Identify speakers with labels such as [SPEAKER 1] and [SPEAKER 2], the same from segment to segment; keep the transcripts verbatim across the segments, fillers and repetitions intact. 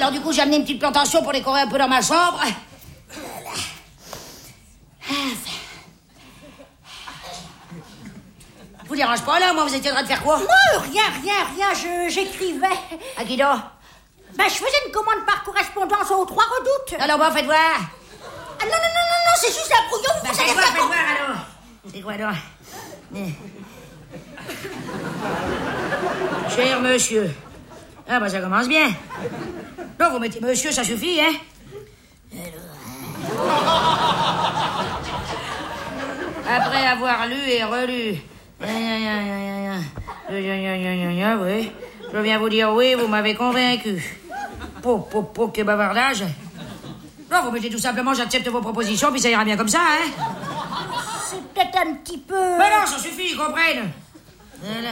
[SPEAKER 1] Alors du coup, j'ai amené une petite plantation pour décorer un peu dans ma chambre. Vous dérange pas là, moi, vous étiez en train de faire quoi?
[SPEAKER 2] Non, rien, rien, rien, je, j'écrivais.
[SPEAKER 1] À qui donc?
[SPEAKER 2] Ben, je faisais une commande par correspondance aux Trois Redoutes.
[SPEAKER 1] Alors bon, faites voir.
[SPEAKER 2] Ah non, non, non, non, non, c'est juste un brouillon, vous
[SPEAKER 1] Ben,
[SPEAKER 2] vous
[SPEAKER 1] faites
[SPEAKER 2] allez
[SPEAKER 1] voir,
[SPEAKER 2] faire...
[SPEAKER 1] faites voir alors. C'est quoi donc? Eh. Cher monsieur. Ah bah ça commence bien. Non, vous mettez monsieur, ça suffit, hein? Après avoir lu et relu. Oui, je viens vous dire oui, vous m'avez convaincu. Po, po, po, que bavardage. Non, vous mettez tout simplement j'accepte vos propositions, puis ça ira bien comme ça, hein?
[SPEAKER 2] C'est peut-être un petit peu...
[SPEAKER 1] Mais non, ça suffit, ils comprennent. Voilà.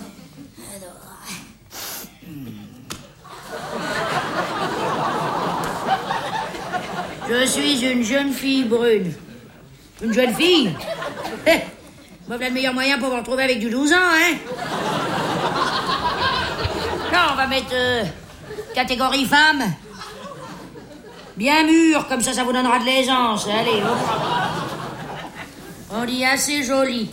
[SPEAKER 1] Je suis une jeune fille brune. Une jeune fille? Eh, voilà le meilleur moyen pour vous retrouver avec du douze ans, hein? Non, on va mettre euh, catégorie femme. Bien mûre, comme ça, ça vous donnera de l'aisance. Allez, hop. On dit assez joli.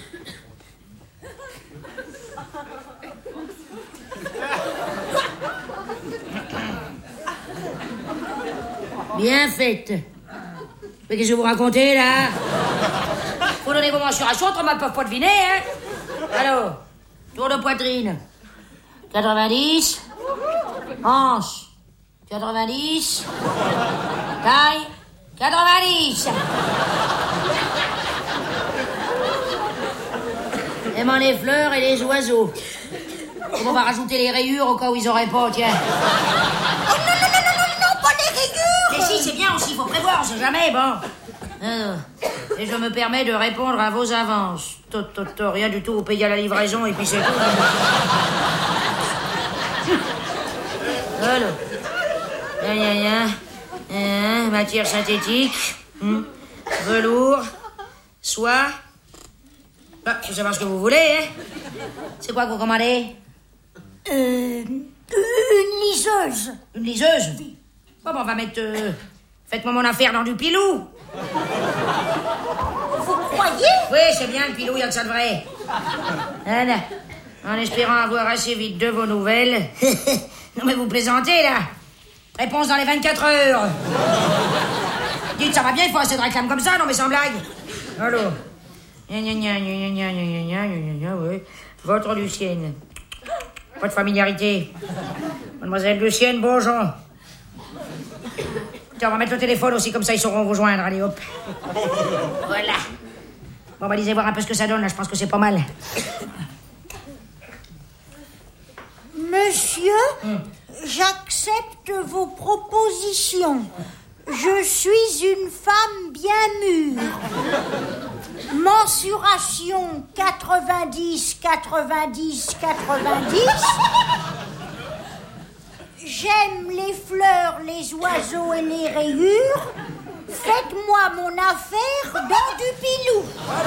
[SPEAKER 1] Bien faite. Mais qu'est-ce que vous racontez, là? Faut donner vos mensurations, autrement, ils peuvent pas deviner, hein? Alors, tour de poitrine. quatre-vingt-dix. Hanche. quatre-vingt-dix. Taille. quatre-vingt-dix. Aimant les fleurs et les oiseaux. On va rajouter les rayures au cas où ils auraient pas, tiens.
[SPEAKER 2] Oh non, non, non, non, non, non, pas les rayures!
[SPEAKER 1] Mais si, c'est bien aussi, faut prévoir, on sait jamais, bon. Alors, et je me permets de répondre à vos avances. Tot, tot, tot, rien du tout, vous payez à la livraison et puis c'est tout. Alors, ya, ya, ya. Ya, matière synthétique, hmm. Velours, soie. Ah, je sais pas ce que vous voulez, hein. C'est quoi que vous commandez?
[SPEAKER 2] Euh... Une liseuse.
[SPEAKER 1] Une liseuse? Bon, bon, on va mettre... Euh, faites-moi mon affaire dans du pilou.
[SPEAKER 2] Vous croyez?
[SPEAKER 1] Oui, c'est bien, le pilou, il y a que ça de vrai. Voilà. En espérant avoir assez vite de vos nouvelles. Non, mais vous plaisantez, là. Réponse dans les vingt-quatre heures. Dites, ça va bien, il faut assez de réclames comme ça, non, mais sans blague. Allô. Gna, gna, gna, gna, gna, gna, gna, gna, gna, oui. Votre Lucienne. Pas de familiarité. Mademoiselle Lucienne Beaujon. Tiens, on va mettre le téléphone aussi, comme ça ils sauront vous joindre. Allez, hop. Voilà. Bon, bah, lisez voir un peu ce que ça donne, là. Je pense que c'est pas mal.
[SPEAKER 2] Monsieur, hum. J'accepte vos propositions. Je suis une femme bien mûre. Mensuration quatre-vingt-dix, quatre-vingt-dix, quatre-vingt-dix. J'aime les fleurs, les oiseaux et les rayures. Faites-moi mon affaire dans du pilou.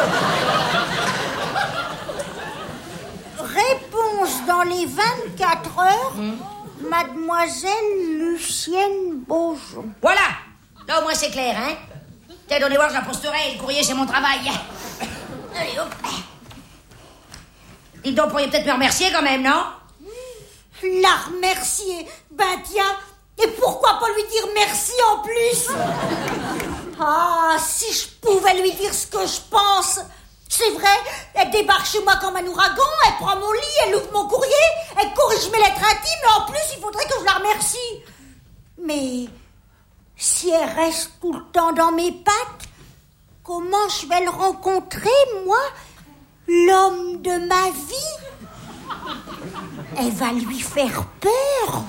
[SPEAKER 2] Réponse dans les vingt-quatre heures, mmh. Mademoiselle Lucienne Beaujon.
[SPEAKER 1] Voilà. Là, au moins, c'est clair, hein? Tiens, donnez voir, je la posterai. Le courrier, c'est mon travail. Allez, hop. Dites donc, vous pourriez peut-être me remercier quand même, non?
[SPEAKER 2] La remercier? Ben tiens, et pourquoi pas lui dire merci en plus? Ah, si je pouvais lui dire ce que je pense. C'est vrai, elle débarque chez moi comme un ouragan, elle prend mon lit, elle ouvre mon courrier, elle corrige mes lettres intimes, et en plus, il faudrait que je la remercie. Mais si elle reste tout le temps dans mes pattes, comment je vais le rencontrer, moi, l'homme de ma vie? Elle va lui faire peur.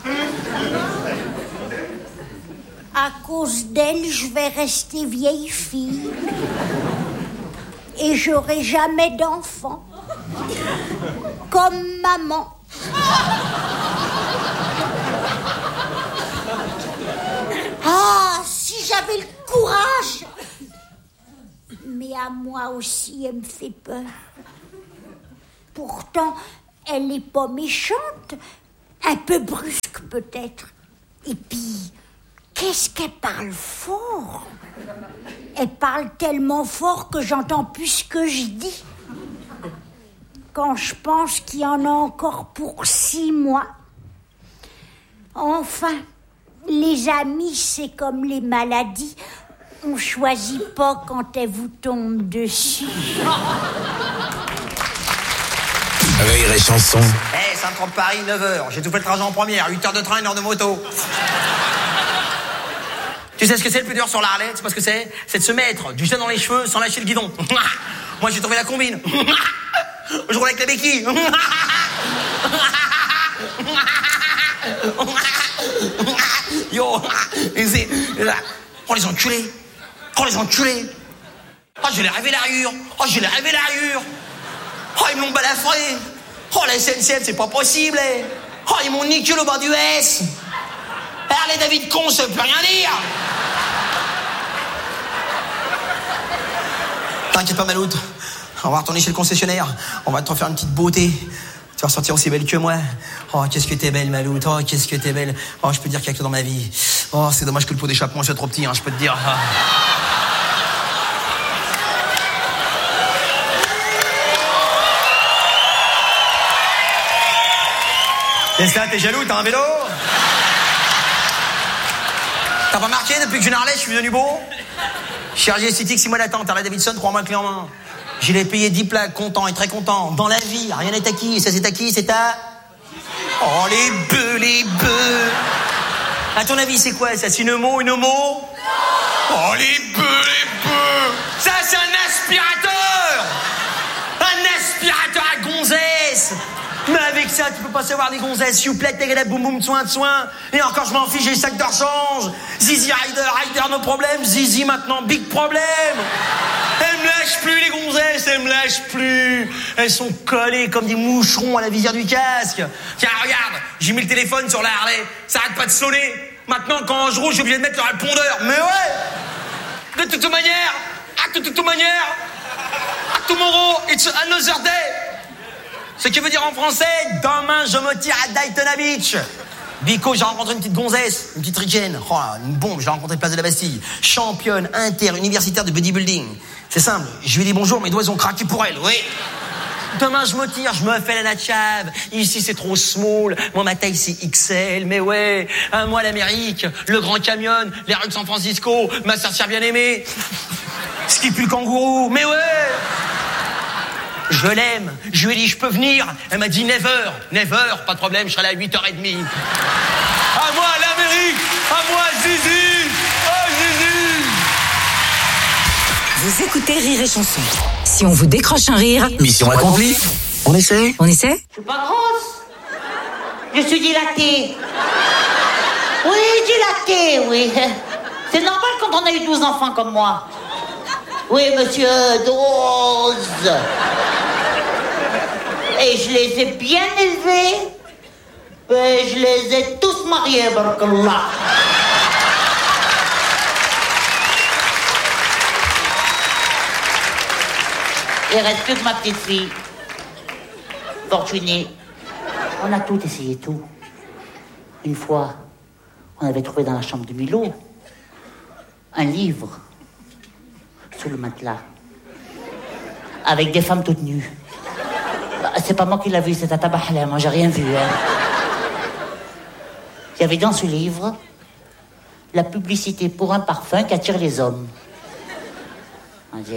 [SPEAKER 2] À cause d'elle, je vais rester vieille fille. Et j'aurai jamais d'enfant. Comme maman. Ah, si j'avais le courage. Mais à moi aussi, elle me fait peur. Pourtant, elle n'est pas méchante. Un peu brusque, peut-être. Et puis, qu'est-ce qu'elle parle fort? Elle parle tellement fort que j'entends plus ce que je dis. Quand je pense qu'il y en a encore pour six mois. Enfin, les amis, c'est comme les maladies. On choisit pas quand elles vous tombent dessus.
[SPEAKER 3] Rire et chanson.
[SPEAKER 4] Eh, hey, Saint-Tropez-Paris, neuf heures. J'ai tout fait le trajet en première. huit heures de train, une heure de moto. Tu sais ce que c'est le plus dur sur la Harley? Tu sais pas ce que c'est? C'est de se mettre du gel dans les cheveux sans lâcher le guidon. Moi, j'ai trouvé la combine. Je roule avec la béquille. Yo, oh les enculés. Oh les enculés. Oh, je l'ai rêvé la rayure. Oh, je l'ai rêvé la rayure. Oh, ils m'ont balafré. Oh, la S N C F, c'est pas possible. Eh. Oh, ils m'ont niqué le bas du S. Allez, David Con, ça veut plus rien dire. T'inquiète pas, Maloute. On va retourner chez le concessionnaire. On va te refaire une petite beauté. Tu vas ressortir aussi belle que moi. Oh, qu'est-ce que t'es belle, Maloute. Oh, qu'est-ce que t'es belle. Oh, je peux te dire qu'il y a que toi dans ma vie. Oh, c'est dommage que le pot d'échappement soit trop petit, hein, je peux te dire. Ah. Qu'est-ce que t'es jaloux, t'as un vélo? T'as pas marqué depuis que je Harley, je suis devenu beau? Chirurgie esthétique, six mois d'attente, Harley Davidson, trois mois clé en main. Je l'ai payé dix plaques, content et très content. Dans la vie, rien n'est acquis, ça c'est acquis, c'est à... Oh les bœufs, les bœufs. À ton avis, c'est quoi ça? C'est une homo, une homo? Oh les bœufs, les bœufs. Ça c'est un aspirateur. Un aspirateur à gonzesse. Mais avec ça, tu peux pas savoir des gonzesses, youplette, tégalette, boum boum, soin de soin. Et encore, je m'en fiche, j'ai le sac de rechange. Zizi Rider, Rider, nos problèmes. Zizi maintenant, big problème. Elles me lâchent plus, les gonzesses, elles me lâchent plus. Elles sont collées comme des moucherons à la visière du casque. Tiens, regarde, j'ai mis le téléphone sur la Harley. Ça arrête pas de sonner. Maintenant, quand je roule, je suis obligé de mettre le répondeur. Mais ouais. De toute manière, à toute, toute manière, à tomorrow, it's another day. Ce qui veut dire en français, demain je me tire à Daytona Beach. Bico, j'ai rencontré une petite gonzesse, une petite ricaine, oh, une bombe, j'ai rencontré Place de la Bastille. Championne inter-universitaire de bodybuilding. C'est simple, je lui ai dit bonjour, mes doigts ont craqué pour elle, oui. Demain je me tire, je me fais la natchave. Ici c'est trop small, moi ma taille c'est X L, mais ouais. Un mois l'Amérique, le Grand Canyon, les rues de San Francisco, ma sorcière bien aimée. Ce qui pue le kangourou, mais ouais. Je l'aime, je lui ai dit je peux venir. Elle m'a dit never, never, pas de problème, je serai là à huit heures trente. À moi l'Amérique, à moi Zizi, oh Zizi.
[SPEAKER 5] Vous écoutez Rire et Chanson. Si on vous décroche un rire,
[SPEAKER 3] Mission accomplie. On essaie.
[SPEAKER 5] on essaie?
[SPEAKER 6] Je suis pas grosse. Je suis dilatée. Oui, dilatée, oui. C'est normal quand on a eu douze enfants comme moi. Oui, monsieur, douze. Et je les ai bien élevés. Et je les ai tous mariés, barakallah. Il reste plus que ma petite fille. Fortunée. On a tout essayé, tout. Une fois, on avait trouvé dans la chambre de Milo un livre sous le matelas avec des femmes toutes nues. C'est pas moi qui l'ai vu, c'est Tata Bahala, moi j'ai rien vu. Hein. Il y avait dans ce livre la publicité pour un parfum qui attire les hommes. On dit,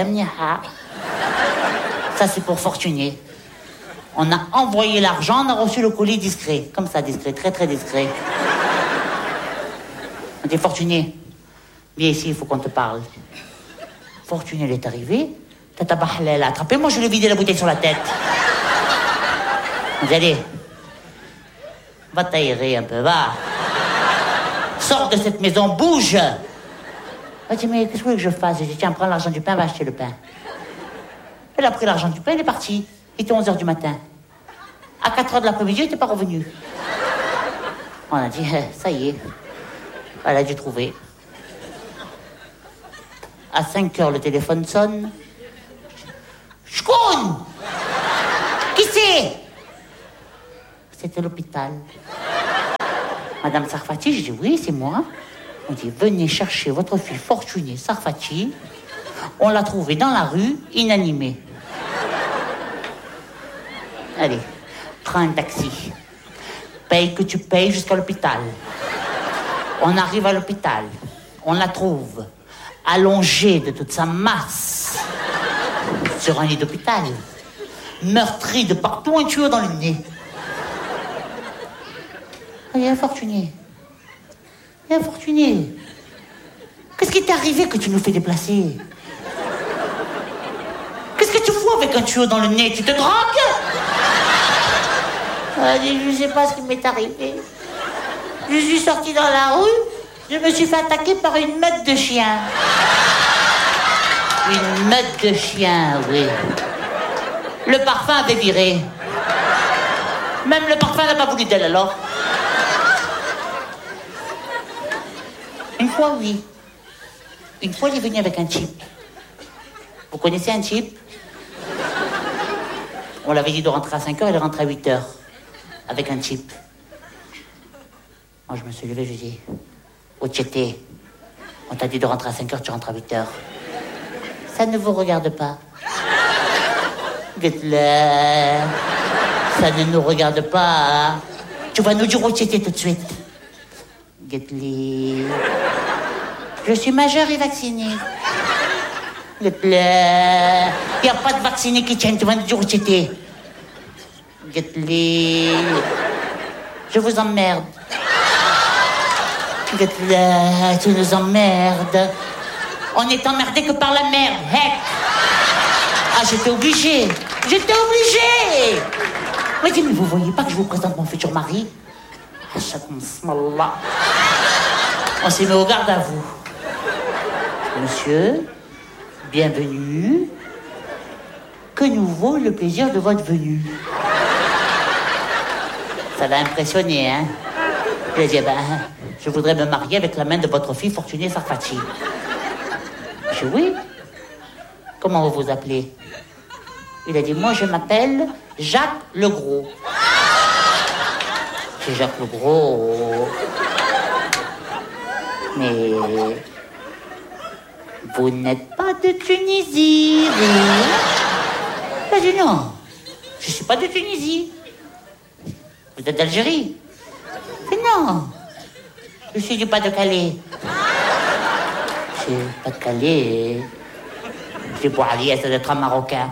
[SPEAKER 6] ça c'est pour Fortuné. On a envoyé l'argent, on a reçu le colis discret. Comme ça, discret, très très discret. On dit, Fortuné, viens ici, il faut qu'on te parle. Fortuné, elle est arrivée. Tata Bahala l'a attrapé. Moi, je lui ai vidé la bouteille sur la tête. On dit, allez, va t'aérer un peu, va. Sors de cette maison, bouge. Elle dit, mais qu'est-ce que vous voulez que je fasse? J'ai dit, tiens, prends l'argent du pain, va acheter le pain. Elle a pris l'argent du pain, elle est partie. Il était onze heures du matin. À quatre heures de l'après-midi, elle n'était pas revenue. On a dit, ça y est, elle a dû trouver. À cinq heures, le téléphone sonne. Chkoun! Qui c'est? C'était l'hôpital. Madame Sarfati, je dis oui, c'est moi. On dit, venez chercher votre fille Fortunée Sarfati. On l'a trouvée dans la rue, inanimée. Allez, prends un taxi. Paye que tu payes jusqu'à l'hôpital. On arrive à l'hôpital. On la trouve allongée de toute sa masse sur un lit d'hôpital. Meurtrie de partout, un tuyau dans le nez. Il est infortuné. Il est infortuné. Qu'est-ce qui t'est arrivé que tu nous fais déplacer? Qu'est-ce que tu fous avec un tuyau dans le nez? Tu te drogues? Allez, je sais pas ce qui m'est arrivé. Je suis sortie dans la rue, je me suis fait attaquer par une meute de chiens. Une meute de chiens, oui. Le parfum avait viré. Même le parfum n'a pas voulu d'elle, alors. Une fois, oui. Une fois, il est venu avec un chip. Vous connaissez un chip? On l'avait dit de rentrer à cinq heures, elle est rentrée à huit heures. Avec un chip. Moi, je me suis levé, je lui ai dit, où tu étais? On t'a dit de rentrer à cinq heures, tu rentres à huit heures. Ça ne vous regarde pas. Get-le. Ça ne nous regarde pas. Tu vas nous dire où tu étais tout de suite. Get-le. Je suis majeure et vaccinée. Get-le. Il n'y a pas de vacciné qui tienne, tu vas nous dire où tu étais. Get-le. Je vous emmerde. Get-le. Tu nous emmerdes. On est emmerdé que par la merde. Heck. Ah, j'étais obligée. J'étais obligée. Mais dis, mais vous voyez pas que je vous présente mon futur mari? On s'est mis au garde à vous. Monsieur, bienvenue. Que nous vaut le plaisir de votre venue? Ça l'a impressionné, hein? Je lui ai dit, ben, je voudrais me marier avec la main de votre fille Fortunée Sarfati. Je dis, oui. Comment vous vous appelez? Il a dit, moi je m'appelle Jacques Legros. C'est Jacques Legros. Mais vous n'êtes pas de Tunisie, vous? Il a dit, non, je ne suis pas de Tunisie. Vous êtes d'Algérie? Mais non, je suis du Pas-de-Calais. C'est Pas-de-Calais. C'est pour Ali, ça doit être un Marocain.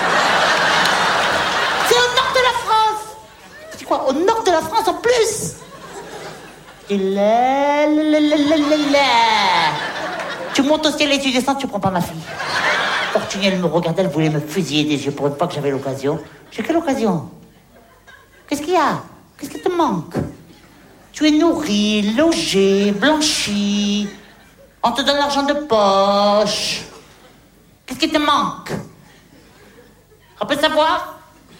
[SPEAKER 6] C'est au nord de la France. C'est quoi, au nord de la France en plus? Et là, là, là, là, là, là. Tu montes au ciel et tu descends, tu prends pas ma fille. Fortuné, elle me regardait, elle voulait me fusiller des yeux pour une fois que j'avais l'occasion. J'ai quelle occasion? Qu'est-ce qu'il y a? Qu'est-ce qui te manque? Tu es nourri, logé, blanchi. On te donne l'argent de poche. Qu'est-ce qui te manque? On peut savoir?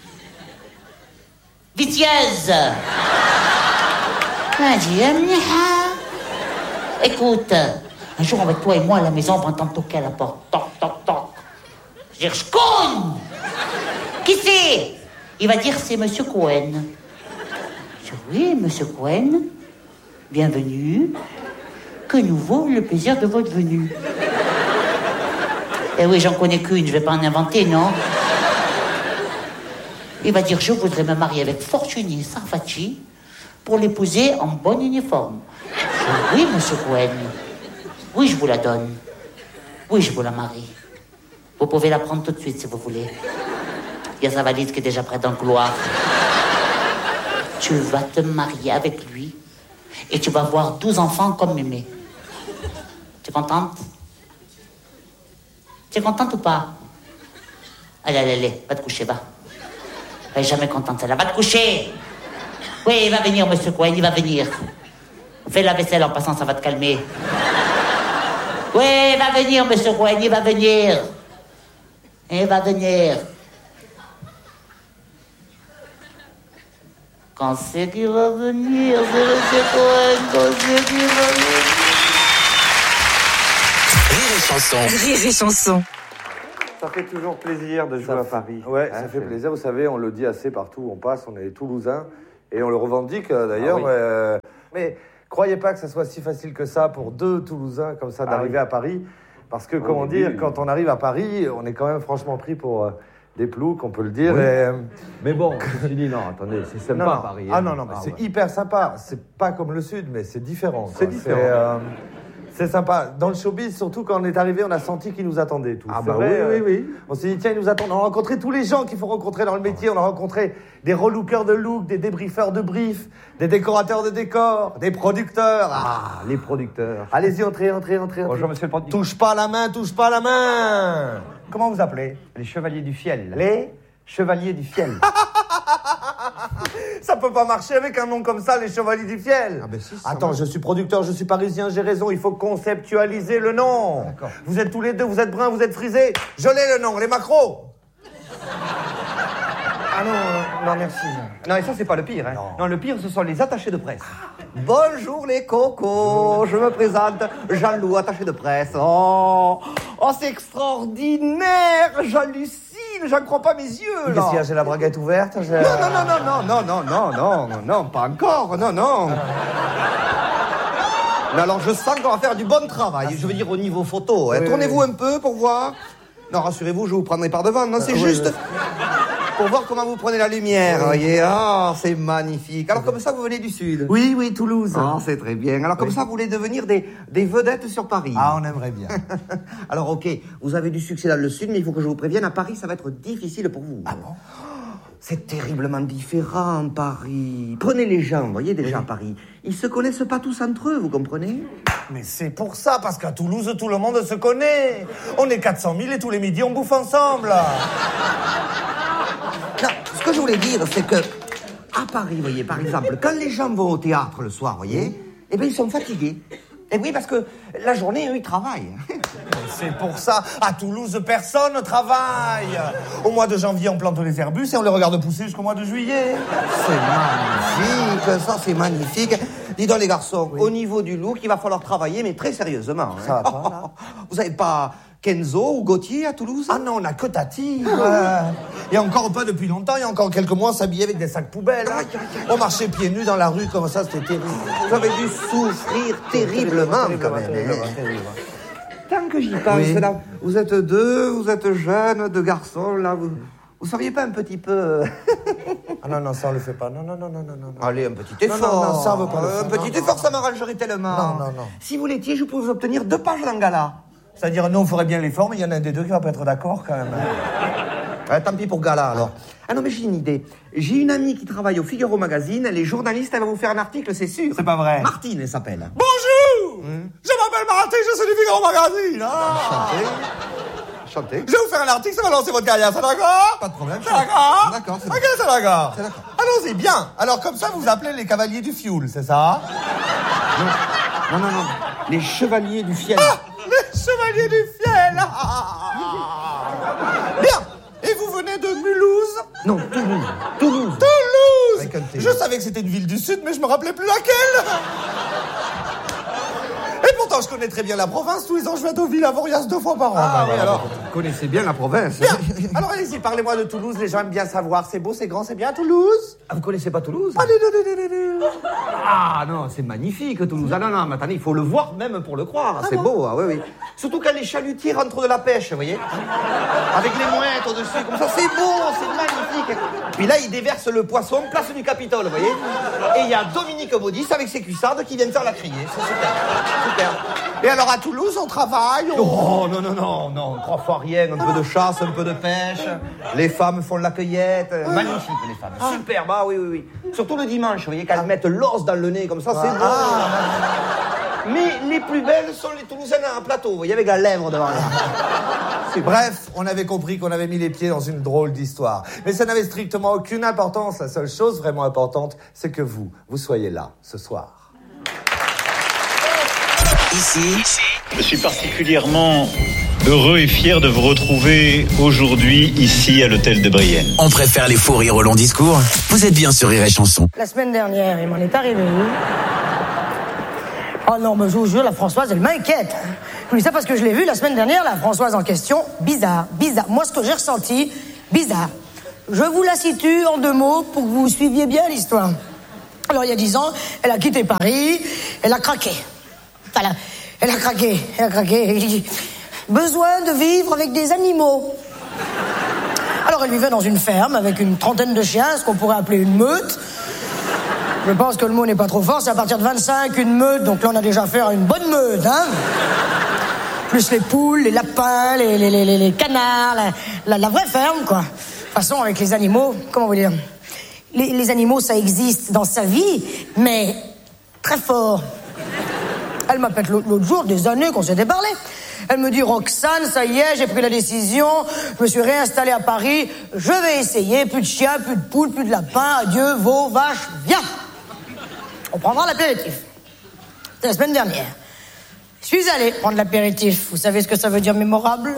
[SPEAKER 6] Vicieuse. Écoute, un jour avec toi et moi à la maison, on va entendre toquer à la porte. Toc, toc, toc. Je vais dire, je cogne. Qui c'est? Il va dire, c'est Monsieur Cohen. Je dis, oui, Monsieur Cohen, bienvenue. Que nous vaut le plaisir de votre venue? Eh oui, j'en connais qu'une, je vais pas en inventer, non? Il va dire, je voudrais me marier avec Fortunée Sarfati pour l'épouser en bon uniforme. Je dis, oui, Monsieur Cohen. Oui, je vous la donne. Oui, je vous la marie. Vous pouvez la prendre tout de suite, si vous voulez. Il y a sa valise qui est déjà prête dans le couloir. Tu vas te marier avec lui et tu vas avoir douze enfants comme mémé. Tu es contente? Tu es contente ou pas? Allez, allez, allez, va te coucher, va. Elle est jamais contente, celle-là. Va te coucher! Oui, il va venir, Monsieur Cohen, il va venir. Fais la vaisselle en passant, ça va te calmer. Oui, il va venir, Monsieur Cohen, il va venir. Il va venir. Quand c'est qu'il va venir, c'est Monsieur Cohen, quand c'est qu'il va venir.
[SPEAKER 3] Rire et chanson.
[SPEAKER 5] Rire et chanson.
[SPEAKER 7] Ça fait toujours plaisir de jouer
[SPEAKER 8] Ça
[SPEAKER 7] à
[SPEAKER 8] f-
[SPEAKER 7] Paris.
[SPEAKER 8] Ouais,
[SPEAKER 7] Hein,
[SPEAKER 8] ça fait
[SPEAKER 7] c'est-
[SPEAKER 8] plaisir. Vous savez, on le dit assez partout où on passe. On est Toulousains et on le revendique euh, d'ailleurs.
[SPEAKER 7] Ah oui.
[SPEAKER 8] euh,
[SPEAKER 7] Mais croyez pas que ça soit si facile que ça pour deux Toulousains comme ça d'arriver
[SPEAKER 8] Ah oui.
[SPEAKER 7] à Paris. Parce que,
[SPEAKER 8] Oh,
[SPEAKER 7] comment
[SPEAKER 8] oui,
[SPEAKER 7] dire,
[SPEAKER 8] oui.
[SPEAKER 7] quand on arrive à Paris, on est quand même franchement pris pour euh, des ploucs, on peut le dire.
[SPEAKER 8] Oui.
[SPEAKER 7] Et, euh,
[SPEAKER 8] Mais bon, ceci dit, non, attendez, c'est sympa
[SPEAKER 7] non, non.
[SPEAKER 8] Paris.
[SPEAKER 7] Ah
[SPEAKER 8] hein.
[SPEAKER 7] non, non, mais
[SPEAKER 8] Ah,
[SPEAKER 7] c'est
[SPEAKER 8] ouais.
[SPEAKER 7] hyper sympa. C'est pas comme le Sud, mais c'est différent.
[SPEAKER 8] C'est
[SPEAKER 7] quoi.
[SPEAKER 8] différent.
[SPEAKER 7] C'est, euh, c'est sympa. Dans le showbiz, surtout quand on est arrivé, on a senti qu'ils nous attendaient tous.
[SPEAKER 8] Ah
[SPEAKER 7] C'est
[SPEAKER 8] bah
[SPEAKER 7] vrai,
[SPEAKER 8] oui,
[SPEAKER 7] euh,
[SPEAKER 8] oui, oui.
[SPEAKER 7] On s'est dit, tiens, ils nous attendent. On a rencontré tous les gens qu'il faut rencontrer dans le métier. On a rencontré des relookers de look, des débriefeurs de brief, des décorateurs de décors, des producteurs. Ah,
[SPEAKER 8] Ah, les producteurs.
[SPEAKER 7] allez-y, entrez, entrez, entrez. entrez.
[SPEAKER 8] Bonjour, monsieur le producteur.
[SPEAKER 7] Touche pas la main, touche pas la main. Comment vous appelez?
[SPEAKER 8] Les chevaliers du fiel.
[SPEAKER 7] Les
[SPEAKER 8] chevaliers du fiel.
[SPEAKER 7] Ça peut pas marcher avec un nom comme ça, les Chevaliers du Fiel.
[SPEAKER 8] Ah ben si, ça
[SPEAKER 7] Attends,
[SPEAKER 8] marche.
[SPEAKER 7] je suis producteur, je suis parisien, j'ai raison, il faut conceptualiser le nom.
[SPEAKER 8] D'accord.
[SPEAKER 7] Vous êtes tous les deux, vous êtes bruns, vous êtes frisés. Je l'ai le nom, les macros.
[SPEAKER 8] Ah non, euh, non, merci. Non, et ça, c'est pas le pire. Hein.
[SPEAKER 7] Non.
[SPEAKER 8] Non. le pire, ce sont les attachés de presse. Bonjour les cocos, je me présente, Jean-Loup, attaché de presse. Oh, oh c'est extraordinaire, j'hallucine, j'en crois pas mes yeux, là.
[SPEAKER 7] Qu'est-ce qu'il y a, j'ai la braguette ouverte j'ai-
[SPEAKER 8] Non, non, non, non, non, non, non, non, non, non, pas encore, non, non. Mais alors, je sens qu'on va faire du bon travail, je veux dire au niveau photo. Hein.
[SPEAKER 7] Oui,
[SPEAKER 8] Tournez-vous
[SPEAKER 7] oui.
[SPEAKER 8] un peu pour voir. Non, rassurez-vous, je vous prendrai par devant. Non, c'est
[SPEAKER 7] oui,
[SPEAKER 8] juste
[SPEAKER 7] oui.
[SPEAKER 8] pour voir comment vous prenez la lumière, vous voyez. Ah, c'est magnifique. Alors, comme ça, vous venez du Sud.
[SPEAKER 7] Oui, oui, Toulouse.
[SPEAKER 8] Ah, c'est très bien. Alors, comme
[SPEAKER 7] Oui.
[SPEAKER 8] ça, vous voulez devenir des, des vedettes sur Paris.
[SPEAKER 7] Ah, on aimerait bien.
[SPEAKER 8] Alors, ok, vous avez du succès dans le Sud, mais il faut que je vous prévienne, à Paris, ça va être difficile pour vous. Ah bon? C'est terriblement différent, Paris. Prenez les gens, vous voyez, déjà à Paris. Ils se connaissent pas tous entre eux, vous comprenez?
[SPEAKER 7] Mais c'est pour ça, parce qu'à Toulouse, tout le monde se connaît. On est quatre cent mille et tous les midis, on bouffe ensemble.
[SPEAKER 8] Non, ce que je voulais dire, c'est que, à Paris, vous voyez, par exemple, quand les gens vont au théâtre le soir, vous voyez, eh bien, ils sont fatigués. Et oui, parce que la journée, eux, ils travaillent.
[SPEAKER 7] C'est pour ça, à Toulouse, personne ne travaille. Au mois de janvier, on plante les herbus et on les regarde pousser jusqu'au mois de juillet.
[SPEAKER 8] C'est magnifique, ça, c'est magnifique. Dis donc, les garçons, au niveau du look, il va falloir travailler, mais très sérieusement.
[SPEAKER 7] Ça
[SPEAKER 8] hein.
[SPEAKER 7] va pas, là
[SPEAKER 8] Vous avez pas Kenzo ou Gauthier à Toulouse?
[SPEAKER 7] Ah non, on a que Tati. Euh, Et encore pas depuis longtemps, il y a encore quelques mois, on s'habillait avec des sacs poubelles.
[SPEAKER 8] Aïe, aïe, aïe.
[SPEAKER 7] On marchait pieds nus dans la rue comme ça, c'était terrible.
[SPEAKER 8] Vous avez dû souffrir terriblement, quand même. hein. Tant que j'y pense,
[SPEAKER 7] Oui.
[SPEAKER 8] là, vous êtes deux, vous êtes jeunes, deux garçons, là, vous... Vous seriez pas un petit peu...
[SPEAKER 7] Ah non, non, ça on le fait pas. Non, non, non, non, non, non.
[SPEAKER 8] Allez, un petit
[SPEAKER 7] Non,
[SPEAKER 8] effort.
[SPEAKER 7] non, non, ça, on veut pas le
[SPEAKER 8] Euh,
[SPEAKER 7] faire.
[SPEAKER 8] Un petit
[SPEAKER 7] Non,
[SPEAKER 8] effort,
[SPEAKER 7] non,
[SPEAKER 8] ça m'arrangerait tellement.
[SPEAKER 7] Non, non, non.
[SPEAKER 8] Si vous l'étiez, je pouvais vous obtenir deux pages dans le gala.
[SPEAKER 7] C'est-à-dire, nous, on ferait bien l'effort, mais il y en a un des deux qui va pas être d'accord quand même.
[SPEAKER 8] Ah, tant pis pour gala, alors. Ah non, mais j'ai une idée. J'ai une amie qui travaille au Figaro Magazine. Elle est journaliste, elle va vous faire un article, c'est sûr.
[SPEAKER 7] C'est pas vrai.
[SPEAKER 8] Martine, elle s'appelle.
[SPEAKER 7] Bonjour. Je m'appelle Martin, je suis du Figaro Magazine. Ah.
[SPEAKER 8] Chantez. Chantez.
[SPEAKER 7] Je vais vous faire un article, ça va lancer votre carrière, c'est d'accord?
[SPEAKER 8] Pas de problème.
[SPEAKER 7] C'est d'accord?
[SPEAKER 8] D'accord, c'est
[SPEAKER 7] Ok, c'est d'accord.
[SPEAKER 8] C'est d'accord.
[SPEAKER 7] Allons-y, bien. Alors, comme ça, vous vous appelez les cavaliers du fioul, c'est ça?
[SPEAKER 8] Non, non, non. Les chevaliers du fiel.
[SPEAKER 7] Ah, les chevaliers du fiel. Ah. Bien. Et vous venez de Mulhouse?
[SPEAKER 8] Non, Toulouse. Toulouse.
[SPEAKER 7] Toulouse.
[SPEAKER 8] Avec un T.
[SPEAKER 7] Je savais que c'était une ville du Sud, mais je me rappelais plus laquelle. Et pourtant, je connais très bien la province. Tous les ans, je vais à Deauville à Vorias deux fois par an.
[SPEAKER 8] Ah
[SPEAKER 7] Bah,
[SPEAKER 8] oui,
[SPEAKER 7] voilà.
[SPEAKER 8] alors, vous connaissez bien la province.
[SPEAKER 7] Bien. Alors, allez-y, parlez-moi de Toulouse. Les gens aiment bien savoir. C'est beau, c'est grand, c'est bien Toulouse.
[SPEAKER 8] Ah, vous connaissez pas Toulouse?
[SPEAKER 7] Ah, du, du, du, du, du.
[SPEAKER 8] Ah non, c'est magnifique Toulouse. Ah non, non, mais attendez, il faut le voir même pour le croire. C'est beau, ah oui, oui. Surtout quand les chalutiers rentrent de la pêche, vous voyez. Avec les mouettes au-dessus, comme ça, c'est beau, c'est magnifique. Puis là, ils déversent le poisson, place du Capitole, vous voyez. Et il y a Dominique Baudis avec ses cuissardes qui viennent faire la criée. C'est super, super.
[SPEAKER 7] Et alors, à Toulouse, on travaille. On...
[SPEAKER 8] Oh non, non, non, non, trois fois rien, un peu de chasse, un peu de pêche. Les femmes font de la cueillette. Magnifique, les femmes. Superbe, ah oui, oui, oui. Surtout le dimanche, vous voyez, qu'elles mettent l'os dans le nez, comme ça, c'est beau. Mais les plus belles sont les Toulousaines à plateau, vous voyez, avec la lèvre devant là.
[SPEAKER 7] Bref, on avait compris qu'on avait mis les pieds dans une drôle d'histoire. Mais ça n'avait strictement aucune importance. La seule chose vraiment importante, c'est que vous, vous soyez là, ce soir.
[SPEAKER 3] Ici,
[SPEAKER 9] Je suis particulièrement heureux et fier de vous retrouver aujourd'hui ici à l'hôtel de Brienne.
[SPEAKER 3] on préfère les faux rires au long discours. Vous êtes bien sur Rire et Chanson.
[SPEAKER 1] La semaine dernière, il m'en est arrivé une. Oh non, mais je vous jure, la Françoise, elle m'inquiète. Je vous dis ça parce que je l'ai vue la semaine dernière, la Françoise en question. Bizarre, bizarre. Moi, ce que j'ai ressenti, bizarre. Je vous la situe en deux mots pour que vous suiviez bien l'histoire. Alors, il y a dix ans, elle a quitté Paris, elle a craqué. Voilà, elle a craqué, elle a craqué. Besoin de vivre avec des animaux. Alors, elle vivait dans une ferme avec une trentaine de chiens, ce qu'on pourrait appeler une meute. Je pense que le mot n'est pas trop fort, c'est à partir de vingt-cinq, une meute, donc là, on a déjà fait une bonne meute, hein. Plus les poules, les lapins, les, les, les, les canards, la, la, la vraie ferme, quoi. De toute façon, avec les animaux, comment vous dire, les, les animaux, ça existe dans sa vie, mais très fort. Elle m'appelle l'autre jour, des années qu'on s'était parlé. Elle me dit, Roxane, ça y est, j'ai pris la décision, je me suis réinstallée à Paris, je vais essayer, plus de chiens, plus de poules, plus de lapins, adieu, veaux, vaches, viens. On prendra l'apéritif. C'était la semaine dernière. Je suis allée prendre l'apéritif. Vous savez ce que ça veut dire mémorable?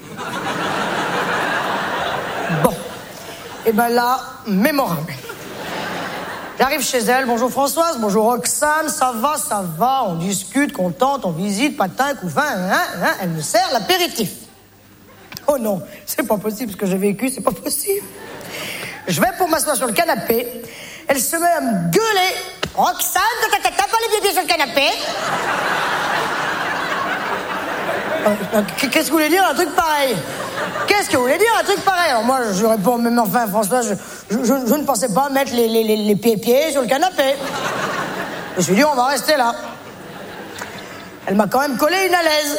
[SPEAKER 1] Bon. Et ben là, mémorable. J'arrive chez elle, bonjour Françoise, bonjour Roxane, ça va, ça va, on discute, contente, on visite, patin, couffin, hein, hein, elle me sert l'apéritif. Oh non, c'est pas possible, ce que j'ai vécu, c'est pas possible. Je vais pour m'asseoir sur le canapé, elle se met à me gueuler. Roxane, t'as pas les pieds sur le canapé? euh, Qu'est-ce que vous voulez dire un truc pareil? Qu'est-ce que vous voulez dire un truc pareil? Alors moi, je réponds, même enfin, François, je, je, je, je ne pensais pas mettre les, les, les, les pieds-pieds sur le canapé. Je me suis dit, on va rester là. Elle m'a quand même collé une à l'aise.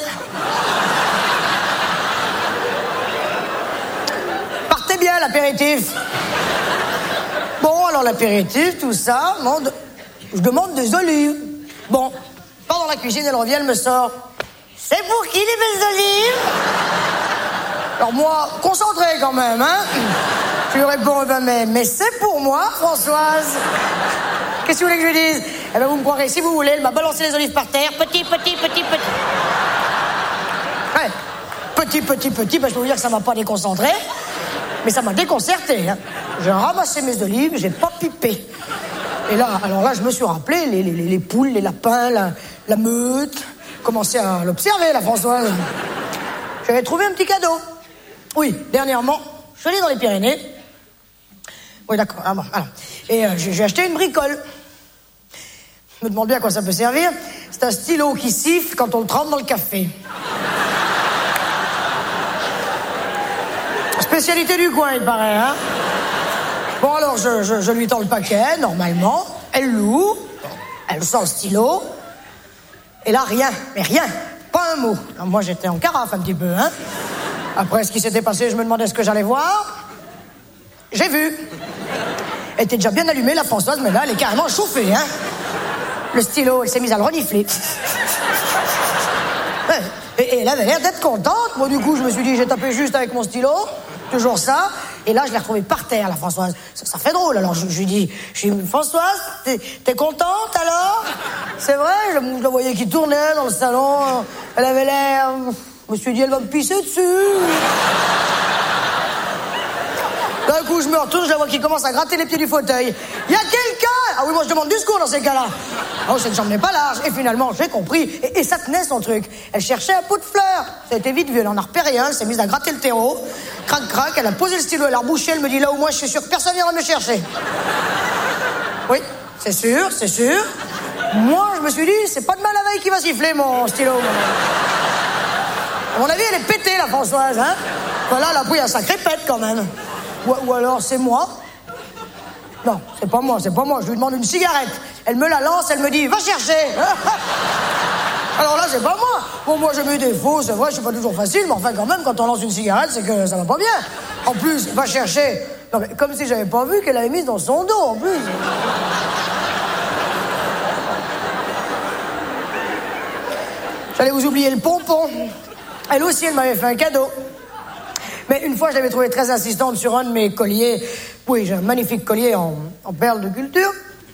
[SPEAKER 1] Partez bien, l'apéritif. Bon, alors l'apéritif, tout ça, bon, de... je demande des olives. Bon, part dans la cuisine, elle revient, elle me sort. C'est pour qui les belles olives? Alors moi, concentré quand même, hein. Je lui réponds, ben, mais, mais c'est pour moi, Françoise. Qu'est-ce que vous voulez que je lui dise? Eh ben, vous me croirez, si vous voulez, elle m'a balancé les olives par terre. Petit, petit, petit, petit. Ouais, petit, petit, petit, ben, je peux vous dire que ça m'a pas déconcentré, mais ça m'a déconcerté, hein. J'ai ramassé mes olives, j'ai pas pipé. Et là, alors là, je me suis rappelé les, les, les poules, les lapins, la, la meute. Commencé à l'observer, la Françoise. J'avais trouvé un petit cadeau. Oui, dernièrement, je suis allé dans les Pyrénées. Oui, d'accord. Ah bon, alors. Et euh, j'ai acheté une bricole. Je me demande bien à quoi ça peut servir. C'est un stylo qui siffle quand on le trempe dans le café. Spécialité du coin, il paraît, hein. Bon, alors, je, je, je lui tends le paquet, normalement. Elle l'ouvre. Elle sort le stylo. Et là, rien, mais rien, pas un mot. Alors, moi, j'étais en carafe un petit peu, hein. Après ce qui s'était passé, je me demandais ce que j'allais voir. J'ai vu. Elle était déjà bien allumée, la Françoise, mais là, elle est carrément chauffée, hein. Le stylo, elle s'est mise à le renifler. Et, et elle avait l'air d'être contente. Moi, du coup, je me suis dit, j'ai tapé juste avec mon stylo, toujours ça. Et là, je l'ai retrouvée par terre, la Françoise. Ça, ça fait drôle. Alors, je, je lui dis, je lui dis, Françoise, t'es, t'es contente, alors? C'est vrai, je, je la voyais qui tournait dans le salon. Elle avait l'air... Je me suis dit, elle va me pisser dessus. D'un coup, je me retourne, je la vois qui commence à gratter les pieds du fauteuil. Il y a quelqu'un! Ah oui, moi, je demande du secours dans ces cas-là. Oh, cette jambe n'est pas large. Et finalement, j'ai compris. Et, et ça tenait, son truc. Elle cherchait un pot de fleurs. Ça a été vite vu. Elle en a repéré un. Elle s'est mise à gratter le terreau. Crac, crac. Elle a posé le stylo. Elle a rebouché. Elle me dit, là où moi, je suis sûr que personne n'ira me chercher. Oui, c'est sûr, c'est sûr. Moi, je me suis dit, c'est pas de mal la veille qui va siffler, mon stylo. À mon avis, elle est pétée, la Françoise, hein. Voilà, elle a pris un sacré pète, quand même. Ou, ou alors, c'est moi. Non, c'est pas moi, c'est pas moi. Je lui demande une cigarette. Elle me la lance, elle me dit, va chercher. Alors là, c'est pas moi. Bon, moi, j'ai mes défauts, c'est vrai, je suis pas toujours facile, mais enfin, quand même, quand on lance une cigarette, c'est que ça va pas bien. En plus, va chercher. Non, mais comme si j'avais pas vu qu'elle l'avait mise dans son dos, en plus. J'allais vous oublier le pompon. Elle aussi, elle m'avait fait un cadeau. Mais une fois, je l'avais trouvée très insistante sur un de mes colliers. Oui, j'ai un magnifique collier en, en perles de culture.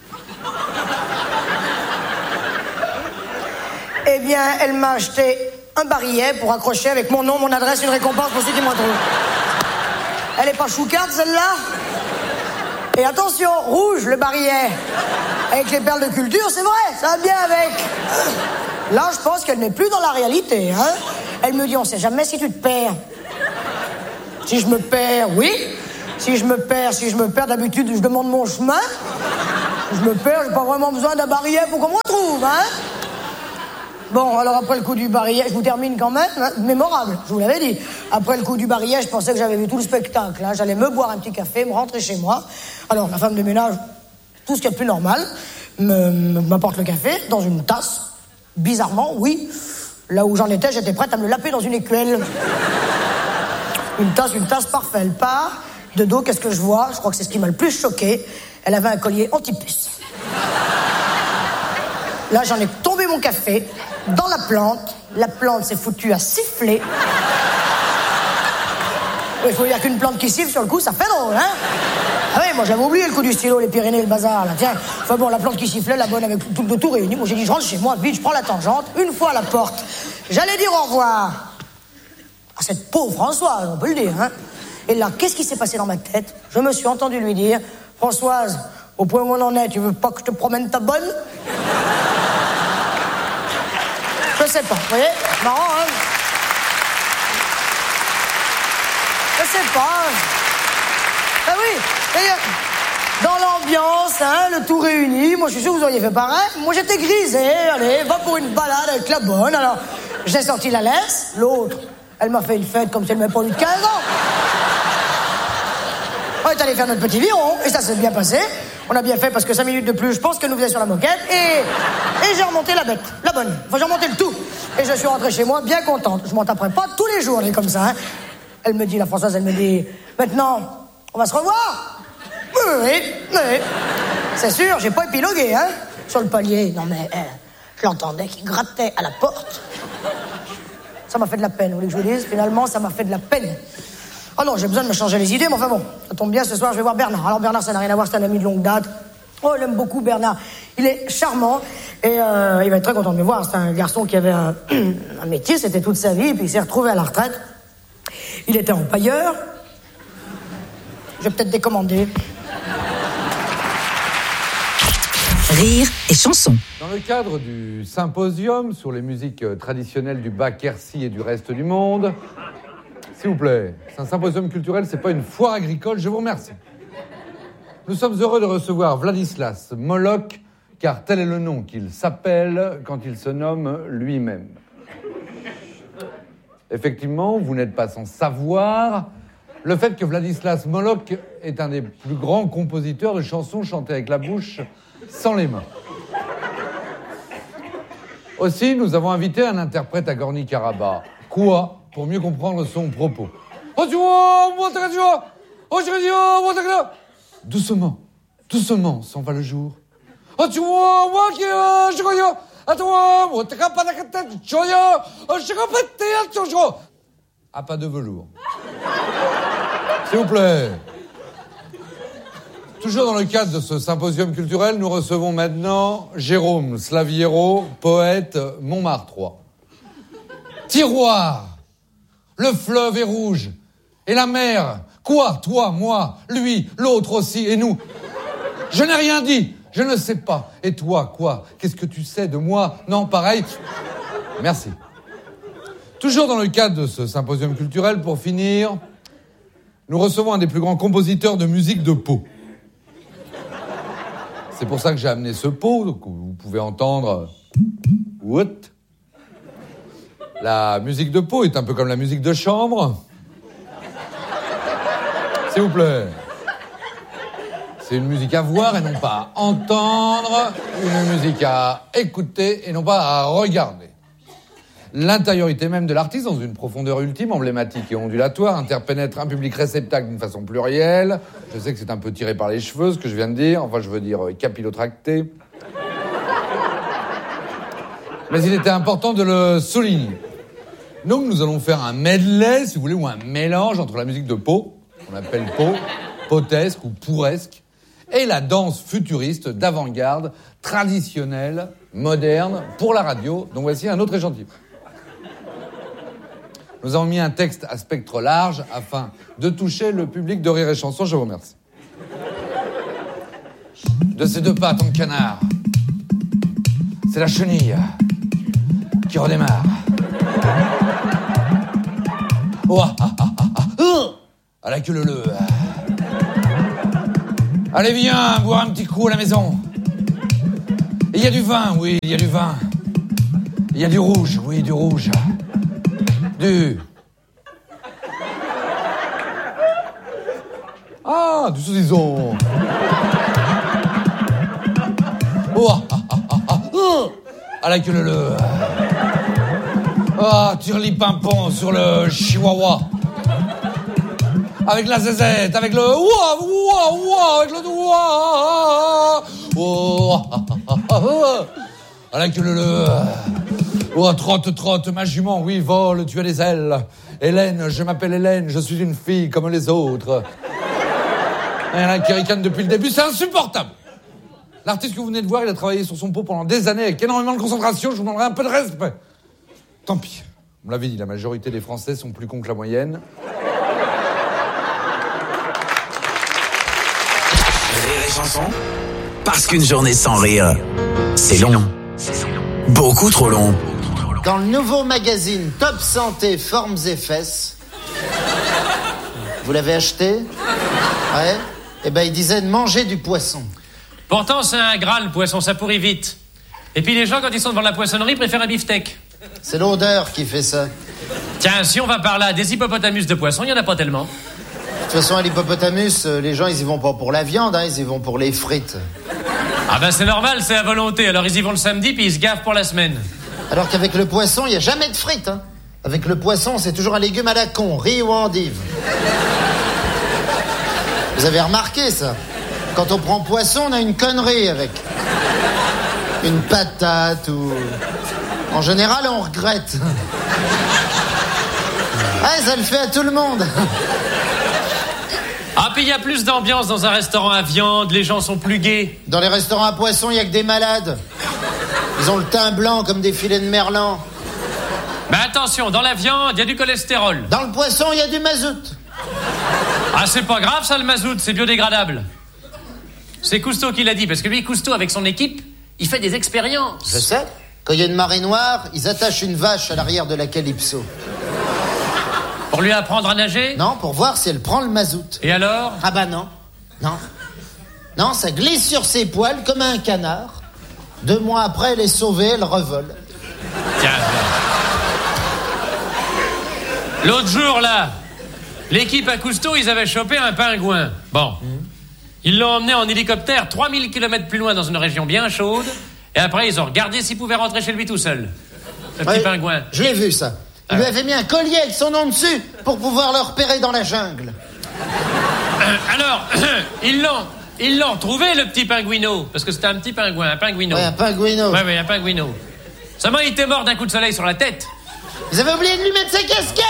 [SPEAKER 1] Eh bien, elle m'a acheté un barillet pour accrocher avec mon nom, mon adresse, une récompense pour ceux qui m'en trouvent. Elle est pas choucarte, celle-là? Et attention, rouge, le barillet. Avec les perles de culture, c'est vrai, ça va bien avec. Là, je pense qu'elle n'est plus dans la réalité, hein. Elle me dit, on sait jamais si tu te perds. Si je me perds, oui. Si je me perds, si je me perds, d'habitude, je demande mon chemin.
[SPEAKER 10] Je me perds, j'ai pas vraiment besoin d'un barillet pour qu'on me retrouve, hein. Bon, alors après le coup du barillet, je vous termine quand même, hein, mémorable, je vous l'avais dit. Après le coup du barillet, je pensais que j'avais vu tout le spectacle, hein. J'allais me boire un petit café, me rentrer chez moi. Alors, la femme de ménage, tout ce qu'il y a de plus normal, me, me- m'apporte le café dans une tasse. Bizarrement, oui. Là où j'en étais, j'étais prête à me le laper dans une écuelle. Une tasse, une tasse, parfait. Elle part. De dos, qu'est-ce que je vois? Je crois que c'est ce qui m'a le plus choqué. Elle avait un collier anti-puce. Là, j'en ai tombé mon café dans la plante. La plante s'est foutue à siffler. Il faut dire qu'une plante qui siffle, sur le coup, ça fait drôle, hein? Ah oui, moi j'avais oublié le coup du stylo, les Pyrénées, le bazar, là, tiens. Enfin bon, la plante qui sifflait, la bonne avec tout, de tout réuni. Moi j'ai dit, je rentre chez moi, vite, je prends la tangente, une fois à la porte. J'allais dire au revoir à cette pauvre Françoise, on peut le dire, hein. Et là, qu'est-ce qui s'est passé dans ma tête? Je me suis entendu lui dire, Françoise, au point où on en est, tu veux pas que je te promène ta bonne? Je sais pas, vous voyez? Marrant, hein? Je sais pas. Ah oui, d'ailleurs, dans l'ambiance, hein, le tout réuni, moi je suis sûr que vous auriez fait pareil. Moi j'étais grisé, allez, va pour une balade avec la bonne. Alors, j'ai sorti la laisse, l'autre, elle m'a fait une fête comme si elle m'avait pas eu de quinze ans. On est allé faire notre petit viron, et ça s'est bien passé. On a bien fait parce que cinq minutes de plus, je pense que nous faisions sur la moquette, et, et j'ai remonté la bête, la bonne. Enfin, j'ai remonté le tout. Et je suis rentré chez moi bien contente. Je m'en taperai pas tous les jours, elle est comme ça, hein. Elle me dit, la Françoise, elle me dit, maintenant, on va se revoir? Oui, oui, c'est sûr, j'ai pas épilogué, hein. Sur le palier, non mais, euh, je l'entendais qui grattait à la porte. Ça m'a fait de la peine, vous voulez que je vous dise? Finalement, ça m'a fait de la peine. Oh non, j'ai besoin de me changer les idées, mais enfin bon, ça tombe bien, ce soir, je vais voir Bernard. Alors Bernard, ça n'a rien à voir, c'est un ami de longue date. Oh, il aime beaucoup Bernard. Il est charmant, et euh, il va être très content de me voir. C'est un garçon qui avait un, un métier, c'était toute sa vie, puis il s'est retrouvé à la retraite. Il était empailleur. Je vais peut-être décommander.
[SPEAKER 5] Rire et chanson.
[SPEAKER 11] Dans le cadre du symposium sur les musiques traditionnelles du bas Quercy et du reste du monde, s'il vous plaît, c'est un symposium culturel, c'est pas une foire agricole, je vous remercie. Nous sommes heureux de recevoir Vladislas Moloch, car tel est le nom qu'il s'appelle quand il se nomme lui-même. Effectivement, vous n'êtes pas sans savoir le fait que Vladislas Moloch est un des plus grands compositeurs de chansons chantées avec la bouche, sans les mains. Aussi, nous avons invité un interprète à Gorny-Karabakh. Quoi? Pour mieux comprendre son propos. Doucement, doucement, s'en va le jour. À pas de velours. S'il vous plaît. Toujours dans le cadre de ce symposium culturel, nous recevons maintenant Jérôme Slaviero, poète montmartrois. Tiroir, le fleuve est rouge, et la mer, quoi, toi, moi, lui, l'autre aussi, et nous? Je n'ai rien dit, je ne sais pas. Et toi, quoi? Qu'est-ce que tu sais de moi? Non, pareil. Merci. Toujours dans le cadre de ce symposium culturel, pour finir, nous recevons un des plus grands compositeurs de musique de Pau. C'est pour ça que j'ai amené ce pot, donc vous pouvez entendre... What? La musique de Pau est un peu comme la musique de chambre. S'il vous plaît. C'est une musique à voir et non pas à entendre. Une musique à écouter et non pas à regarder. L'intériorité même de l'artiste, dans une profondeur ultime, emblématique et ondulatoire, interpénètre un public réceptacle d'une façon plurielle. Je sais que c'est un peu tiré par les cheveux, ce que je viens de dire. Enfin, je veux dire euh, capillotracté. Mais il était important de le souligner. Donc, nous allons faire un medley, si vous voulez, ou un mélange entre la musique de Pau, qu'on appelle Pau, potesque ou pouresque, et la danse futuriste d'avant-garde, traditionnelle, moderne, pour la radio. Donc, voici un autre échantillon. Nous avons mis un texte à spectre large afin de toucher le public de Rire et Chanson. Je vous remercie. De ses deux pattes en canard, c'est la chenille qui redémarre. Oh, ah, ah, ah, ah, ah. À la queue leu. Allez, viens, boire un petit coup à la maison. Il y a du vin, oui, il y a du vin. Il y a du rouge, oui, du rouge. Du... Ah, du saucisson. Oh, ah, ah, ah, ah, oh. À la queue le. Ah, tirli-pimpon sur le chihuahua. Avec la zézette, avec le ouah, ouah, ouah, avec le ouah. Oh, ah, ah, ah, ah. À la queue le. Oh, trotte, trotte, ma jument, oui, vole, tu as des ailes. Hélène, je m'appelle Hélène, je suis une fille comme les autres. Il y en a qui ricanent depuis le début, c'est insupportable. L'artiste que vous venez de voir, il a travaillé sur son pot pendant des années avec énormément de concentration, je vous demanderai un peu de respect. Tant pis. On l'avait dit, la majorité des Français sont plus cons que la moyenne.
[SPEAKER 3] Rire et chanson, parce qu'une journée sans rire, c'est long. Beaucoup trop long.
[SPEAKER 12] Dans le nouveau magazine Top Santé Formes et Fesses, vous l'avez acheté? Ouais. Eh ben, il disait de manger du poisson.
[SPEAKER 13] Pourtant, c'est un gras, le poisson, ça pourrit vite. Et puis les gens, quand ils sont devant la poissonnerie, préfèrent un beefsteak.
[SPEAKER 12] C'est l'odeur qui fait ça.
[SPEAKER 13] Tiens, si on va par là, des hippopotamus de poisson, il n'y en a pas tellement.
[SPEAKER 12] De toute façon, à l'hippopotamus, les gens, ils y vont pas pour la viande, hein, ils y vont pour les frites.
[SPEAKER 13] Ah ben c'est normal, c'est à volonté. Alors ils y vont le samedi, puis ils se gavent pour la semaine.
[SPEAKER 12] Alors qu'avec le poisson, il n'y a jamais de frites, hein. Avec le poisson, c'est toujours un légume à la con, riz ou endive. Vous avez remarqué ça? Quand on prend poisson, on a une connerie avec. Une patate ou... En général, on regrette. Ouais, ça le fait à tout le monde.
[SPEAKER 13] Ah, puis il y a plus d'ambiance dans un restaurant à viande, les gens sont plus gais.
[SPEAKER 12] Dans les restaurants à poisson, il n'y a que des malades. Ils ont le teint blanc comme des filets de merlan.
[SPEAKER 13] Mais attention, dans la viande, il y a du cholestérol.
[SPEAKER 12] Dans le poisson, il y a du mazout.
[SPEAKER 13] Ah, c'est pas grave ça, le mazout, c'est biodégradable. C'est Cousteau qui l'a dit, parce que lui, Cousteau, avec son équipe, il fait des expériences.
[SPEAKER 12] Je sais. Quand il y a une marée noire, ils attachent une vache à l'arrière de la Calypso.
[SPEAKER 13] Pour lui apprendre à nager?
[SPEAKER 12] Non, pour voir si elle prend le mazout.
[SPEAKER 13] Et alors?
[SPEAKER 12] Ah bah non. Non. Non, ça glisse sur ses poils comme un canard. Deux mois après, elle est sauvée, elle revole.
[SPEAKER 13] Tiens. L'autre jour, là, l'équipe à Cousteau, ils avaient chopé un pingouin. Bon. Mmh. Ils l'ont emmené en hélicoptère trois mille kilomètres plus loin dans une région bien chaude. Et après, ils ont regardé s'il pouvait rentrer chez lui tout seul. Le
[SPEAKER 12] ouais,
[SPEAKER 13] petit pingouin.
[SPEAKER 12] Je l'ai vu, ça. Il ah. lui avait mis un collier avec son nom dessus pour pouvoir le repérer dans la jungle.
[SPEAKER 13] Euh, alors, ils l'ont... Ils l'ont trouvé, le petit pingouino. Parce que c'était un petit pingouin, un pingouino.
[SPEAKER 12] Ouais, un pingouino.
[SPEAKER 13] Ouais, ouais, un pingouino. Seulement, il était mort d'un coup de soleil sur la tête.
[SPEAKER 12] Vous avez oublié de lui mettre sa casquette.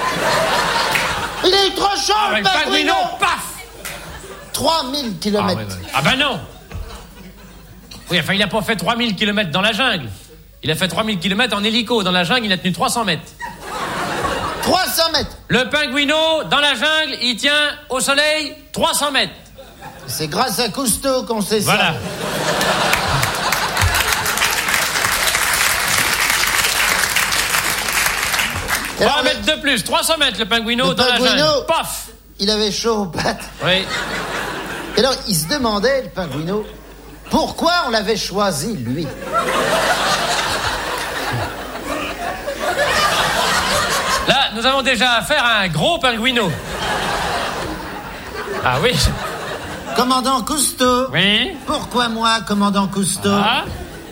[SPEAKER 12] Il a eu trop chaud, ah, le pingouino.
[SPEAKER 13] pingouino. Paf
[SPEAKER 12] trois mille kilomètres.
[SPEAKER 13] Ah, ouais, ouais. Ah ben non. Oui, enfin, il a pas fait trois mille kilomètres dans la jungle. Il a fait trois mille kilomètres en hélico. Dans la jungle, il a tenu trois cents mètres.
[SPEAKER 12] trois cents mètres.
[SPEAKER 13] Le pingouino, dans la jungle, il tient au soleil trois cents mètres.
[SPEAKER 12] C'est grâce à Cousteau qu'on sait
[SPEAKER 13] voilà.
[SPEAKER 12] ça.
[SPEAKER 13] Voilà. trois mètres de plus, trois cents mètres le pingouino
[SPEAKER 12] le
[SPEAKER 13] dans
[SPEAKER 12] pingouino,
[SPEAKER 13] la jungle. Paf.
[SPEAKER 12] Il avait chaud aux pattes.
[SPEAKER 13] Oui.
[SPEAKER 12] Et alors, il se demandait, le pingouino, pourquoi on l'avait choisi, lui.
[SPEAKER 13] Là, nous avons déjà affaire à un gros pingouino. Ah oui.
[SPEAKER 12] Commandant Cousteau.
[SPEAKER 13] Oui.
[SPEAKER 12] Pourquoi moi, commandant Cousteau?
[SPEAKER 13] Ah.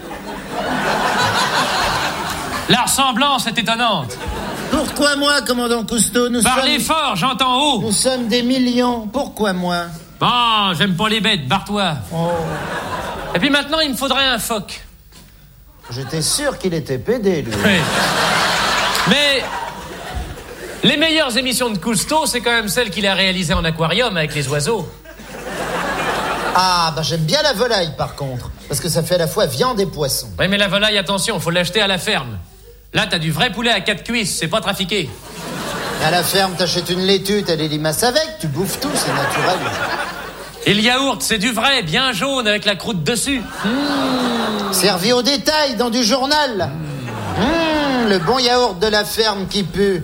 [SPEAKER 13] La ressemblance est étonnante.
[SPEAKER 12] Pourquoi moi, commandant Cousteau? Nous
[SPEAKER 13] Parlez
[SPEAKER 12] sommes...
[SPEAKER 13] fort, j'entends haut.
[SPEAKER 12] Nous sommes des millions. Pourquoi moi?
[SPEAKER 13] Bon, j'aime pas les bêtes, barre-toi.
[SPEAKER 12] Oh.
[SPEAKER 13] Et puis maintenant, il me faudrait un phoque.
[SPEAKER 12] J'étais sûr qu'il était pédé, lui.
[SPEAKER 13] Oui. Mais les meilleures émissions de Cousteau, c'est quand même celles qu'il a réalisées en aquarium avec les oiseaux.
[SPEAKER 12] Ah, bah j'aime bien la volaille, par contre. Parce que ça fait à la fois viande et poisson.
[SPEAKER 13] Oui, mais la volaille, attention, faut l'acheter à la ferme. Là, t'as du vrai poulet à quatre cuisses, c'est pas trafiqué.
[SPEAKER 12] À la ferme, t'achètes une laitue, t'as des limaces avec, tu bouffes tout, c'est naturel.
[SPEAKER 13] Et le yaourt, c'est du vrai, bien jaune, avec la croûte dessus.
[SPEAKER 12] Mmh. Servi au détail, dans du journal. Mmh. Mmh, le bon yaourt de la ferme qui pue.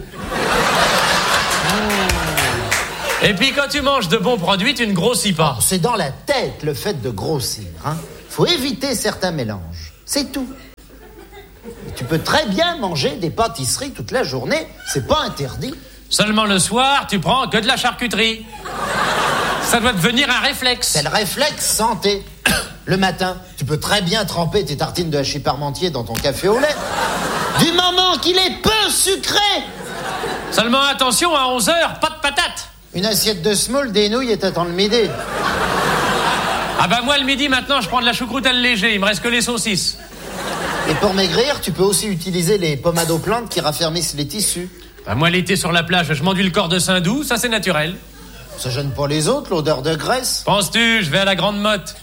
[SPEAKER 13] Et puis quand tu manges de bons produits, tu ne grossis pas.
[SPEAKER 12] C'est dans la tête, le fait de grossir. Hein. Faut éviter certains mélanges. C'est tout. Et tu peux très bien manger des pâtisseries toute la journée, c'est pas interdit.
[SPEAKER 13] Seulement le soir, tu prends que de la charcuterie. Ça doit devenir un réflexe.
[SPEAKER 12] C'est le réflexe santé. Le matin, tu peux très bien tremper tes tartines de hachis parmentier dans ton café au lait. Du moment qu'il est peu sucré.
[SPEAKER 13] Seulement attention, à onze heures, pas de patates.
[SPEAKER 12] Une assiette de semoule, des nouilles et t'attends le midi.
[SPEAKER 13] Ah bah moi, le midi, maintenant, je prends de la choucroute à léger. Il me reste que les saucisses.
[SPEAKER 12] Et pour maigrir, tu peux aussi utiliser les pommades aux plantes qui raffermissent les tissus.
[SPEAKER 13] Bah moi, l'été sur la plage, je m'enduis le corps de Saint-Doux, ça c'est naturel.
[SPEAKER 12] Ça gêne pas les autres, l'odeur de graisse.
[SPEAKER 13] Penses-tu, je vais à la Grande Motte.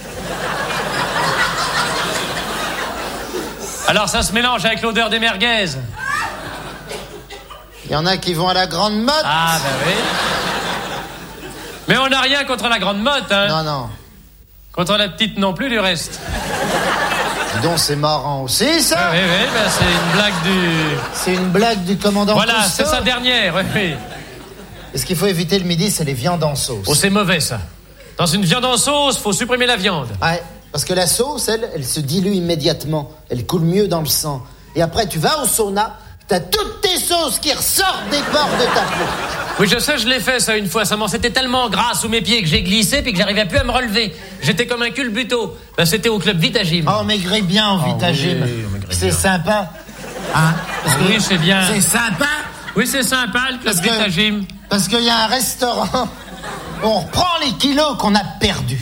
[SPEAKER 13] Alors ça se mélange avec l'odeur des merguez.
[SPEAKER 12] Il y en a qui vont à la Grande Motte.
[SPEAKER 13] Ah bah oui. Mais on n'a rien contre la Grande Motte, hein.
[SPEAKER 12] Non, non.
[SPEAKER 13] Contre la petite non plus, du reste.
[SPEAKER 12] Dis donc, c'est marrant aussi, ça.
[SPEAKER 13] Oui, oui, oui, bah, c'est une blague du...
[SPEAKER 12] C'est une blague du commandant
[SPEAKER 13] Voilà,
[SPEAKER 12] Cousteau.
[SPEAKER 13] c'est sa dernière, oui, oui.
[SPEAKER 12] Et ce qu'il faut éviter le midi, c'est les viandes en sauce.
[SPEAKER 13] Oh, c'est mauvais, ça. Dans une viande en sauce, faut supprimer la viande.
[SPEAKER 12] Ouais, parce que la sauce, elle, elle se dilue immédiatement. Elle coule mieux dans le sang. Et après, tu vas au sauna, t'as toutes tes sauces qui ressortent des pores de ta peau.
[SPEAKER 13] Oui, je sais, je l'ai fait, ça, une fois. Ça m'en c'était tellement gras sous mes pieds que j'ai glissé puis que j'arrivais plus à me relever. J'étais comme un culbuto. Ben, c'était au club Vitagym.
[SPEAKER 12] Oh, maigrez bien au
[SPEAKER 13] Oh,
[SPEAKER 12] Vitagym.
[SPEAKER 13] oui, oui,
[SPEAKER 12] c'est sympa. Hein? Parce
[SPEAKER 13] Oh,
[SPEAKER 12] que
[SPEAKER 13] oui, c'est bien.
[SPEAKER 12] C'est sympa.
[SPEAKER 13] Oui, c'est sympa, le club
[SPEAKER 12] Parce que-
[SPEAKER 13] Vitagym.
[SPEAKER 12] Parce qu'il y a un restaurant où on reprend les kilos qu'on a perdus.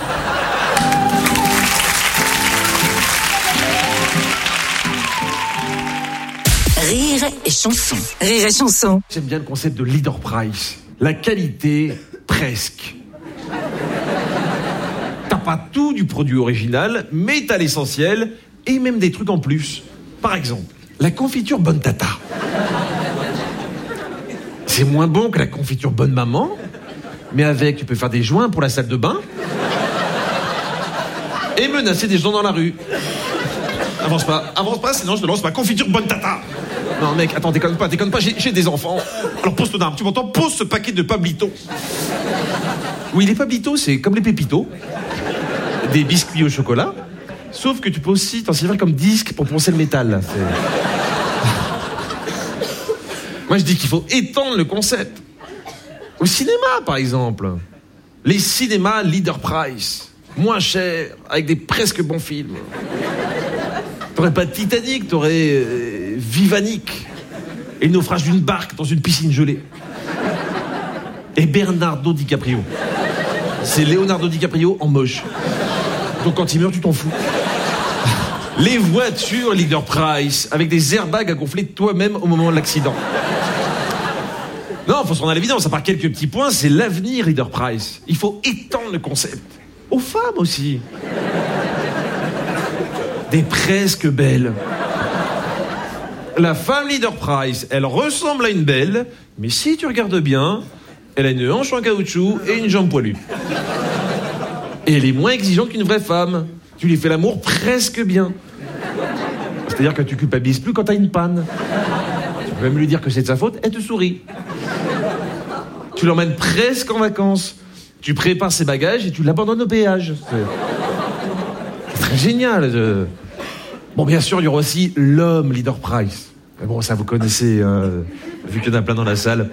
[SPEAKER 5] Rire et chanson. Rire et chanson.
[SPEAKER 14] J'aime bien le concept de leader price. La qualité, presque. T'as pas tout du produit original, mais t'as l'essentiel et même des trucs en plus. Par exemple, la confiture Bonne Tata. C'est moins bon que la confiture Bonne Maman, mais avec, tu peux faire des joints pour la salle de bain et menacer des gens dans la rue. Avance pas, avance pas, sinon je te lance ma confiture Bonne Tata. Non mec, attends, déconne pas, déconne pas, j'ai, j'ai des enfants. Alors pose ton arme, tu m'entends? Pose ce paquet de Pablito. Oui, les Pablito, c'est comme les Pépitos. Des biscuits au chocolat. Sauf que tu peux aussi t'en servir comme disque pour poncer le métal. C'est... Moi je dis qu'il faut étendre le concept. Au cinéma, par exemple. Les cinémas leader price. Moins cher, avec des presque bons films. T'aurais pas de Titanic, t'aurais euh, Vivanic. Et le naufrage d'une barque dans une piscine gelée. Et Bernardo DiCaprio. C'est Leonardo DiCaprio en moche. Donc quand il meurt, tu t'en fous. Les voitures leader price, avec des airbags à gonfler toi-même au moment de l'accident. Non, faut se rendre à l'évidence, à part quelques petits points, c'est l'avenir leader price. Il faut étendre le concept. Aux femmes aussi. Des presque belles. La femme leader price, elle ressemble à une belle, mais si tu regardes bien, elle a une hanche en caoutchouc et une jambe poilue. Et elle est moins exigeante qu'une vraie femme. Tu lui fais l'amour presque bien. C'est-à-dire que tu culpabilises plus quand t'as une panne. Tu peux même lui dire que c'est de sa faute, elle te sourit. Tu l'emmènes presque en vacances. Tu prépares ses bagages et tu l'abandonnes au péage. C'est, c'est très génial. Je... Bon, bien sûr, il y aura aussi l'homme leader price. Mais bon, ça vous connaissez, hein, vu qu'il y en a plein dans la salle.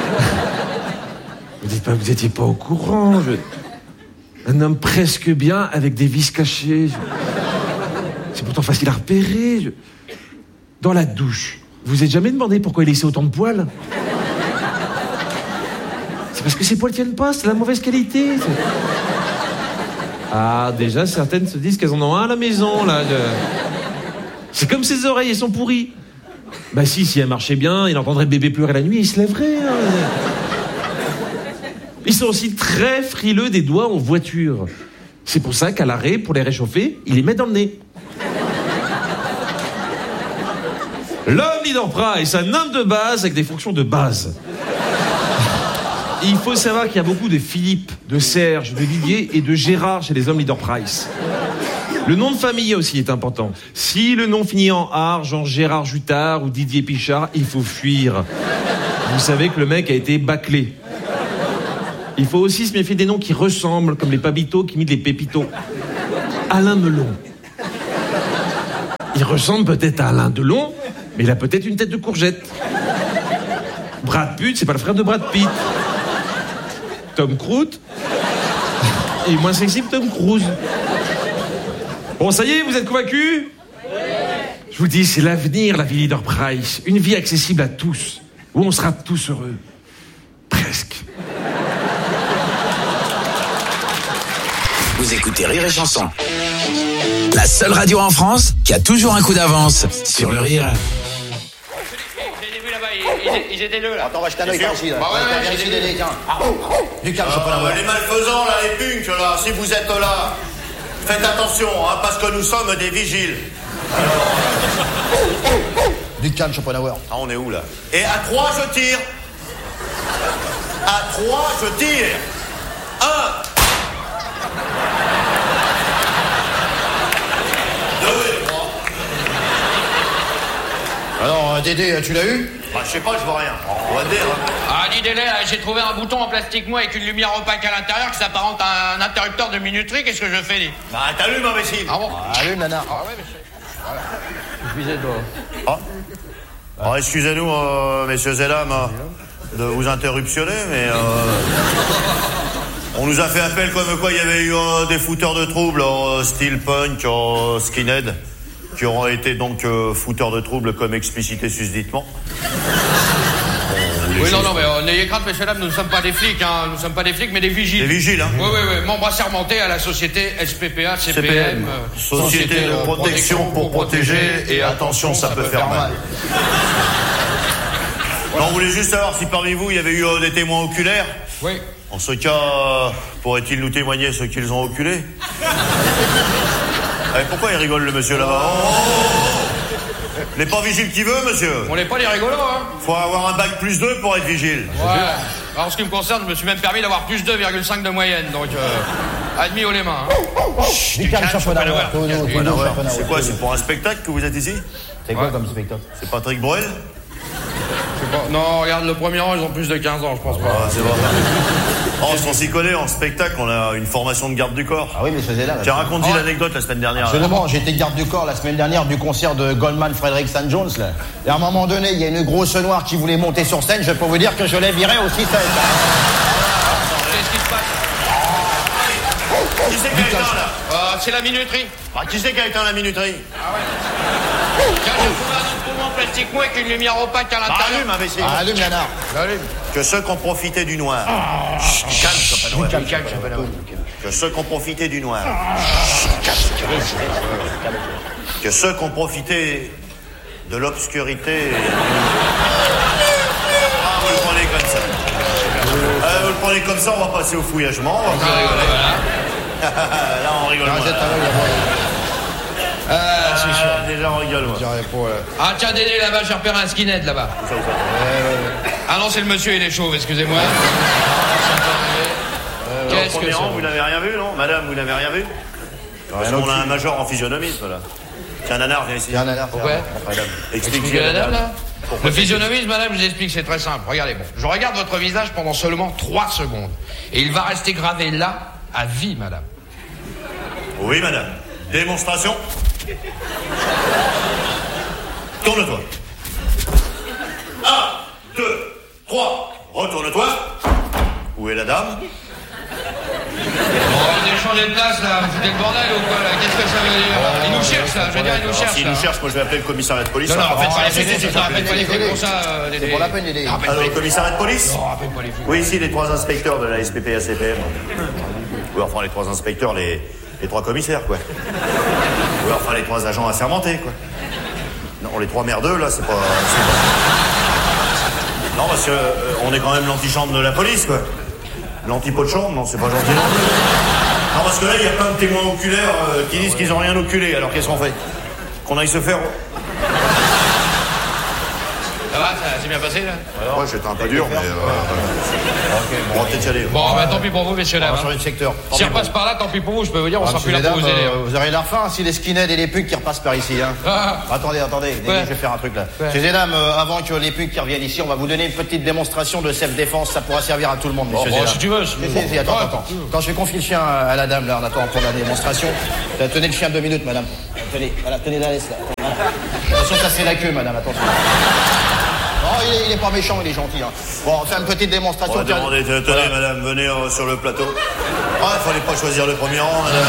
[SPEAKER 14] Vous dites pas, vous étiez pas au courant. Je... Un homme presque bien avec des vis cachées. Je... C'est pourtant facile à repérer. Je... Dans la douche, vous vous êtes jamais demandé pourquoi il laissait autant de poils? C'est parce que ces poils tiennent pas, c'est la mauvaise qualité. C'est... Ah, déjà, certaines se disent qu'elles en ont un à la maison, là. Je... C'est comme ses oreilles, elles sont pourries. Bah si, si elles marchaient bien, il entendrait bébé pleurer la nuit, il se lèverait. Hein. Ils sont aussi très frileux des doigts en voiture. C'est pour ça qu'à l'arrêt, pour les réchauffer, ils les mettent dans le nez. L'homme leader price, un homme de base avec des fonctions de base. Il faut savoir qu'il y a beaucoup de Philippe, de Serge, de Didier et de Gérard chez les hommes leader price. Le nom de famille aussi est important. Si le nom finit en art, genre Gérard Jutard ou Didier Pichard, il faut fuir. Vous savez que le mec a été bâclé. Il faut aussi se méfier des noms qui ressemblent, comme les Pablito qui imitent les Pépitos. Alain Melon. Il ressemble peut-être à Alain Delon, mais il a peut-être une tête de courgette. Brad Pitt, c'est pas le frère de Brad Pitt. Tom Cruise. Il est moins sexy que Tom Cruise. Bon, ça y est, vous êtes convaincus? Je vous dis, c'est l'avenir, la vie Leader Price. Une vie accessible à tous, où on sera tous heureux. Presque.
[SPEAKER 3] Vous écoutez Rire et Chanson. La seule radio en France qui a toujours un coup d'avance sur le rire.
[SPEAKER 13] J'ai vu là-bas, ils, ils étaient deux là.
[SPEAKER 12] Attends, on va jeter un œil ici, là.
[SPEAKER 13] Bah ouais, ouais,
[SPEAKER 12] Viens
[SPEAKER 13] j'ai
[SPEAKER 12] ici,
[SPEAKER 13] des-
[SPEAKER 12] Dédé, tiens. Du calme, je peux
[SPEAKER 15] Ah,
[SPEAKER 12] l'avoir.
[SPEAKER 15] les malfaisants, là, les punks, là, si vous êtes là, faites attention, hein, parce que nous sommes des vigiles.
[SPEAKER 12] Du calme, Schopenhauer.
[SPEAKER 15] Ah, on est où, là? Et à trois, je tire. À trois, je tire. Un. Deux et trois.
[SPEAKER 12] Alors, euh, Dédé, tu l'as eu?
[SPEAKER 15] Bah, je sais pas, je vois rien. On va le dire, hein.
[SPEAKER 13] Ah, dis délai, j'ai trouvé un bouton en plastique mou avec une lumière opaque à l'intérieur qui s'apparente à un interrupteur de minuterie. Qu'est-ce que je fais, dis?
[SPEAKER 15] Bah, t'allumes, imbécile.
[SPEAKER 13] Ah bon?
[SPEAKER 12] Allume, nana.
[SPEAKER 13] Ah ouais, monsieur.
[SPEAKER 15] Ah. Alors, excusez-nous, euh, messieurs et dames, euh, de vous interruptionner, mais euh, on nous a fait appel comme quoi il y avait eu euh, des fouteurs de troubles, euh, style punk, euh, skinhead, qui auront été donc euh, fouteurs de troubles comme explicité susditement.
[SPEAKER 13] Oui, non, non, mais euh, n'ayez crainte, messieurs, dames, nous ne sommes pas des flics, hein. Nous ne sommes pas des flics, mais des vigiles.
[SPEAKER 15] Des vigiles, hein.
[SPEAKER 13] Oui, oui, oui. Membres assermentés à la société S P P A, C P M. euh,
[SPEAKER 15] Société de protection pour protéger, et attention, ça peut faire mal. Non, on voulait juste savoir si parmi vous il y avait eu euh, des témoins oculaires.
[SPEAKER 13] Oui.
[SPEAKER 15] En ce cas, euh, pourraient-ils nous témoigner ce qu'ils ont oculé? Eh, pourquoi il rigole le monsieur là-bas? Oh, oh, oh. Il n'est pas vigile qui veut, monsieur.
[SPEAKER 13] On n'est pas des rigolos, hein.
[SPEAKER 15] Faut avoir un bac plus deux pour être vigile.
[SPEAKER 13] Ouais. Alors, en ce qui me concerne, je me suis même permis d'avoir plus deux virgule cinq de moyenne, donc euh, admis haut les mains. Hein.
[SPEAKER 12] Du calme, Schopenhauer.
[SPEAKER 15] C'est quoi, c'est pour un spectacle que vous êtes ici?
[SPEAKER 12] C'est quoi comme spectacle?
[SPEAKER 15] C'est Patrick Bruel?
[SPEAKER 13] Je sais pas. Non, regarde, le premier rang, ils ont plus de quinze ans, je pense pas.
[SPEAKER 15] Ah, c'est bon. Oh, on s'y connaît en spectacle, on a une formation de garde du corps.
[SPEAKER 12] Ah oui, mais c'est là.
[SPEAKER 15] Tiens, raconte-y l'anecdote la semaine dernière.
[SPEAKER 12] Absolument, j'étais garde du corps la semaine dernière du concert de Goldman Frederick Saint Jones, là. Et à un moment donné, il y a une grosse noire qui voulait monter sur scène, je peux vous dire que je l'ai viré aussi sec.
[SPEAKER 13] Qu'est-ce qui se passe?
[SPEAKER 15] Qui c'est qui a éteint, là?
[SPEAKER 13] Euh, c'est la minuterie.
[SPEAKER 15] Ah, qui c'est qui a éteint la minuterie?
[SPEAKER 13] Ah ouais. Tiens, j'ai trouvé un autre poumon en plastique mou avec une lumière opaque à
[SPEAKER 15] Bah,
[SPEAKER 13] l'intérieur.
[SPEAKER 15] allume, imbécile.
[SPEAKER 12] Ah, allume, nana.
[SPEAKER 13] Allume.
[SPEAKER 15] Que ceux qui ont profité du noir. Chut, calme, Schopenhauer. Que ceux qui ont profité du noir. Que ceux qui ont profité de l'obscurité. Ah, vous le prenez comme ça. Euh, vous le prenez comme ça, on va passer au fouillagement. On va plus rigoler. Là, on rigole moins.
[SPEAKER 13] Ah, c'est sûr.
[SPEAKER 15] Ah, déjà, on rigole moins.
[SPEAKER 13] Ah, tiens, Dédé, là-bas, j'ai repéré un skinhead, là-bas. Ah non, c'est le monsieur, il est chauve, excusez-moi.
[SPEAKER 15] Au
[SPEAKER 13] Qu'est-ce que
[SPEAKER 15] premier
[SPEAKER 13] c'est?
[SPEAKER 15] rang, vous n'avez rien vu, non? Madame, vous n'avez rien vu? Parce qu'on a un major en physionomisme, là. Tiens, nanar, viens ici.
[SPEAKER 12] Tiens, nanar.
[SPEAKER 13] Pourquoi?
[SPEAKER 15] Madame,
[SPEAKER 13] Expliquez
[SPEAKER 15] expliquez
[SPEAKER 13] à la dame, là.
[SPEAKER 15] Pourquoi
[SPEAKER 13] Le physionomisme, madame, je vous explique, c'est très simple. Regardez, bon, je regarde votre visage pendant seulement trois secondes. Et il va rester gravé là, à vie, madame.
[SPEAKER 15] Oui, madame. Démonstration. Tourne-toi. Un, deux, trois. Retourne-toi. Où est la dame?
[SPEAKER 13] Bon, vous avez changé de place, là. Vous foutez le bordel ou quoi, là? Qu'est-ce que ça veut dire, là? Il nous cherche, là. Je veux dire, il nous
[SPEAKER 15] Alors,
[SPEAKER 13] cherche,
[SPEAKER 15] s'il
[SPEAKER 13] là.
[SPEAKER 15] nous cherche, moi je vais appeler le commissariat de police.
[SPEAKER 13] Non, non,
[SPEAKER 15] hein.
[SPEAKER 13] faites pas les
[SPEAKER 15] Ah, si,
[SPEAKER 13] flics,
[SPEAKER 15] si, si,
[SPEAKER 13] non, faites pas les flics comme ça, euh, Dédé.
[SPEAKER 12] C'est pour la peine, Dédé.
[SPEAKER 13] Ah, faites pas
[SPEAKER 15] Alors,
[SPEAKER 13] les
[SPEAKER 15] le commissariat de police?
[SPEAKER 13] Non, faites pas les flics.
[SPEAKER 15] Oui, ici, les trois inspecteurs de la S P P A C P M. Oui, enfin, les trois inspecteurs, les, les trois commissaires, quoi. Oui, enfin, les trois agents assermentés, quoi. Non, les trois merdeux, là, c'est pas... c'est pas- Non, parce que euh, on est quand même l'antichambre de la police, quoi. L'antipot de chambre, non, c'est pas gentil non plus. Non, parce que là, il y a plein de témoins oculaires euh, qui disent qu'ils ont rien oculé. Alors, qu'est-ce qu'on fait? Qu'on aille se faire...
[SPEAKER 13] Ça va, ça s'est bien passé, là?
[SPEAKER 15] Ouais, j'étais un peu dur, mais... Euh, on va peut-être y aller.
[SPEAKER 13] Bon, bah tant pis pour vous, messieurs,
[SPEAKER 12] On
[SPEAKER 13] dames.
[SPEAKER 12] va changer de secteur.
[SPEAKER 13] Si on passe par là, tant pis pour vous, je peux vous dire, on
[SPEAKER 12] Ah,
[SPEAKER 13] sera
[SPEAKER 12] monsieur
[SPEAKER 13] plus là
[SPEAKER 12] les
[SPEAKER 13] pour vous
[SPEAKER 12] dames,
[SPEAKER 13] aider.
[SPEAKER 12] euh, vous aurez l'air fin si les skinheads et les punks qui repassent par ici. Hein.
[SPEAKER 13] Ah.
[SPEAKER 12] Attendez, attendez, Dédé,
[SPEAKER 13] Ouais.
[SPEAKER 12] je vais faire un truc là.
[SPEAKER 13] Ouais.
[SPEAKER 12] Messieurs et dames, euh, avant que les punks qui reviennent ici, on va vous donner une petite démonstration de self-défense. Ça pourra servir à tout le monde, messieurs
[SPEAKER 13] bon,
[SPEAKER 12] et dames.
[SPEAKER 13] si tu veux, si-
[SPEAKER 12] Si, si, si, attends,
[SPEAKER 13] Ouais,
[SPEAKER 12] attends. Quand je vais confier le chien à la dame, là, en attendant pour la démonstration, tenez le chien deux minutes, madame.
[SPEAKER 16] tenez, voilà, tenez la laisse là. Voilà. Attention, ça c'est la queue, madame, attention. Non, il est, il est pas méchant, il est gentil. Hein. Bon, on fait une petite démonstration.
[SPEAKER 15] On va demander, tenez, voilà. Madame, venez euh, sur le plateau. Ah, il fallait pas choisir le premier rang, madame.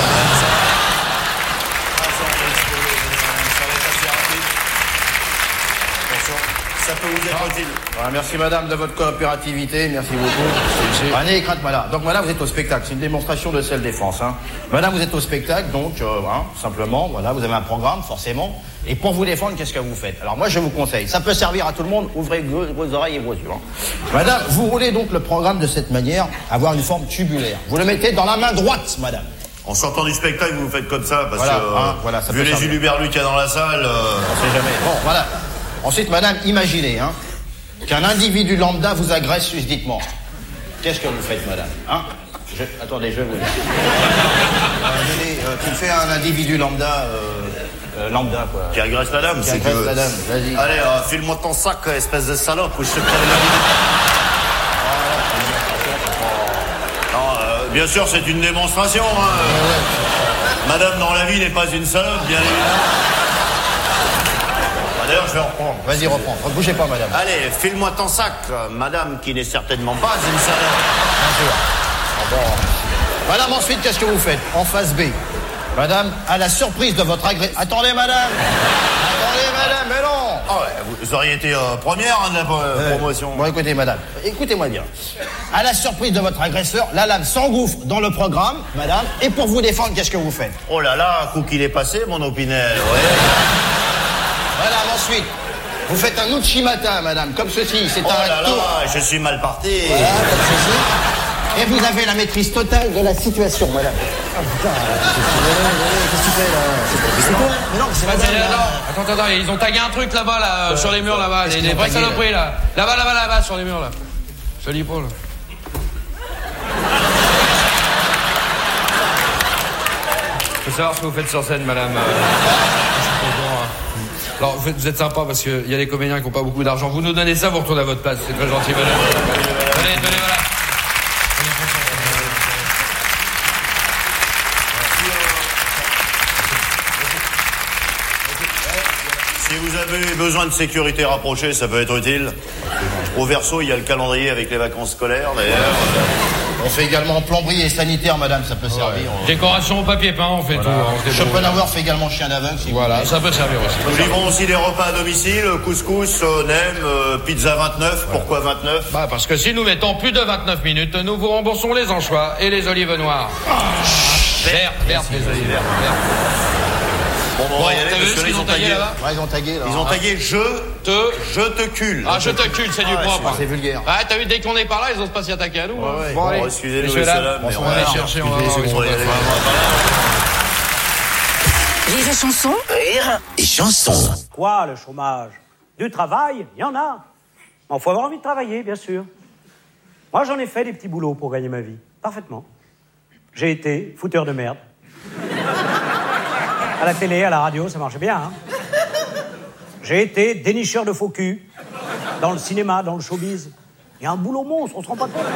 [SPEAKER 15] Ça peut vous être utile.
[SPEAKER 16] Voilà, merci madame de votre coopérativité, merci beaucoup. Allez, crainte madame. Donc madame, vous êtes au spectacle, c'est une démonstration de self-défense. Hein. Madame, vous êtes au spectacle, donc, euh, hein, simplement, voilà, vous avez un programme, forcément. Et pour vous défendre, qu'est-ce que vous faites? Alors moi, je vous conseille, ça peut servir à tout le monde, ouvrez vos, vos oreilles et vos yeux. Hein. Madame, vous roulez donc le programme de cette manière, avoir une forme tubulaire. Vous le mettez dans la main droite, madame.
[SPEAKER 15] En sortant du spectacle, vous faites comme ça, parce
[SPEAKER 16] voilà,
[SPEAKER 15] que,
[SPEAKER 16] hein, voilà, ça
[SPEAKER 15] vu les uluberlus qu'il y a dans la salle... Euh...
[SPEAKER 16] On sait jamais. Bon, voilà. Ensuite, madame, imaginez hein, qu'un individu lambda vous agresse susditement. Qu'est-ce que vous faites, madame hein je... Attendez, je vais vous dire. euh, euh, tu fais un individu lambda, euh, euh, lambda, quoi.
[SPEAKER 15] Qui agresse la dame,
[SPEAKER 16] Qui agresse la dame, vas-y.
[SPEAKER 15] Allez, euh, file-moi ton sac, espèce de salope, ou je te prends la vie. Non, euh, bien sûr, c'est une démonstration. Hein. Madame, dans la vie, n'est pas une salope, bien évidemment. D'ailleurs, je vais reprendre.
[SPEAKER 16] Vas-y, reprends. Ne bougez pas, madame.
[SPEAKER 15] Allez, file-moi ton sac, madame, qui n'est certainement pas une salope.
[SPEAKER 16] Bien sûr. Oh, bon. Madame, ensuite, qu'est-ce que vous faites? En phase B. Madame, à la surprise de votre agré... Attendez, madame. Attendez, madame, mais non.
[SPEAKER 15] Oh, ouais, vous auriez été euh, première hein, de la euh, promotion.
[SPEAKER 16] Bon, écoutez, madame. Écoutez-moi bien. À la surprise de votre agresseur, la lame s'engouffre dans le programme, madame, et pour vous défendre, qu'est-ce que vous faites?
[SPEAKER 15] Oh là là, un coup qu'il est passé, mon Opinel, ouais.
[SPEAKER 16] Madame, ensuite, vous faites un Uchimata, madame, comme ceci. C'est
[SPEAKER 15] oh
[SPEAKER 16] un
[SPEAKER 15] là
[SPEAKER 16] tour.
[SPEAKER 15] là, je suis mal parti.
[SPEAKER 16] Voilà, comme ceci. Et vous avez la maîtrise totale de la situation, madame. Oh putain, qu'est-ce que tu fais là? C'est quoi? Mais non, c'est madame.
[SPEAKER 13] Attends, attends, attends, ils ont tagué un truc là-bas, là, euh, sur les murs, là-bas. Les, les vraies saloperies, là. Là-bas, là-bas, là-bas, sur les murs, là. Je lis pas, là. Je veux savoir ce que vous faites sur scène, madame. Alors, vous, vous êtes sympa parce qu'il y a des comédiens qui n'ont pas beaucoup d'argent. Vous nous donnez ça, vous retournez à votre place. C'est très gentil, madame. Venez, venez, voilà.
[SPEAKER 15] Si vous avez besoin de sécurité rapprochée, ça peut être utile. Au verso, il y a le calendrier avec les vacances scolaires, d'ailleurs.
[SPEAKER 16] On fait également plomberie et sanitaire, madame, ça peut ouais. servir.
[SPEAKER 13] Décoration au papier peint, on fait voilà. tout.
[SPEAKER 16] Schopenhauer fait également chien d'aveugle. Si
[SPEAKER 13] voilà, ça peut servir aussi.
[SPEAKER 15] Nous livrons aussi des repas à domicile, couscous, euh, nem, euh, pizza vingt-neuf. Voilà. Pourquoi vingt-neuf?
[SPEAKER 13] Bah, parce que si nous mettons plus de vingt-neuf minutes, nous vous remboursons les anchois et les olives noires. Ah, vert, vert, les olives vertes.
[SPEAKER 15] Bon, bon, bon, on va y aller, parce que là,
[SPEAKER 13] ils ont tagué là-bas.
[SPEAKER 16] Ouais, ils ont tagué là.
[SPEAKER 15] Ils ont tagué je te, je te cule.
[SPEAKER 13] Ah, je te cule, c'est ah, du ouais, propre.
[SPEAKER 16] C'est vulgaire.
[SPEAKER 13] Ah, t'as vu, dès qu'on est par là, ils osent pas s'y attaquer à nous.
[SPEAKER 15] Ouais, ouais.
[SPEAKER 13] Bon,
[SPEAKER 15] bon,
[SPEAKER 13] allez.
[SPEAKER 15] excusez-nous, messieurs, dames, mais
[SPEAKER 13] on va aller chercher, on va voir.
[SPEAKER 5] Rire et chanson.
[SPEAKER 3] Rire et chanson.
[SPEAKER 17] Quoi, le chômage? Du travail, il y en a. Il faut avoir envie de travailler, bien sûr. Moi, j'en ai fait des petits boulots pour gagner ma vie. Parfaitement. J'ai été fouteur de merde. À la télé, à la radio, ça marchait bien. Hein. J'ai été dénicheur de faux cul. Dans le cinéma, dans le showbiz. Il y a un boulot monstre, on se rend pas compte.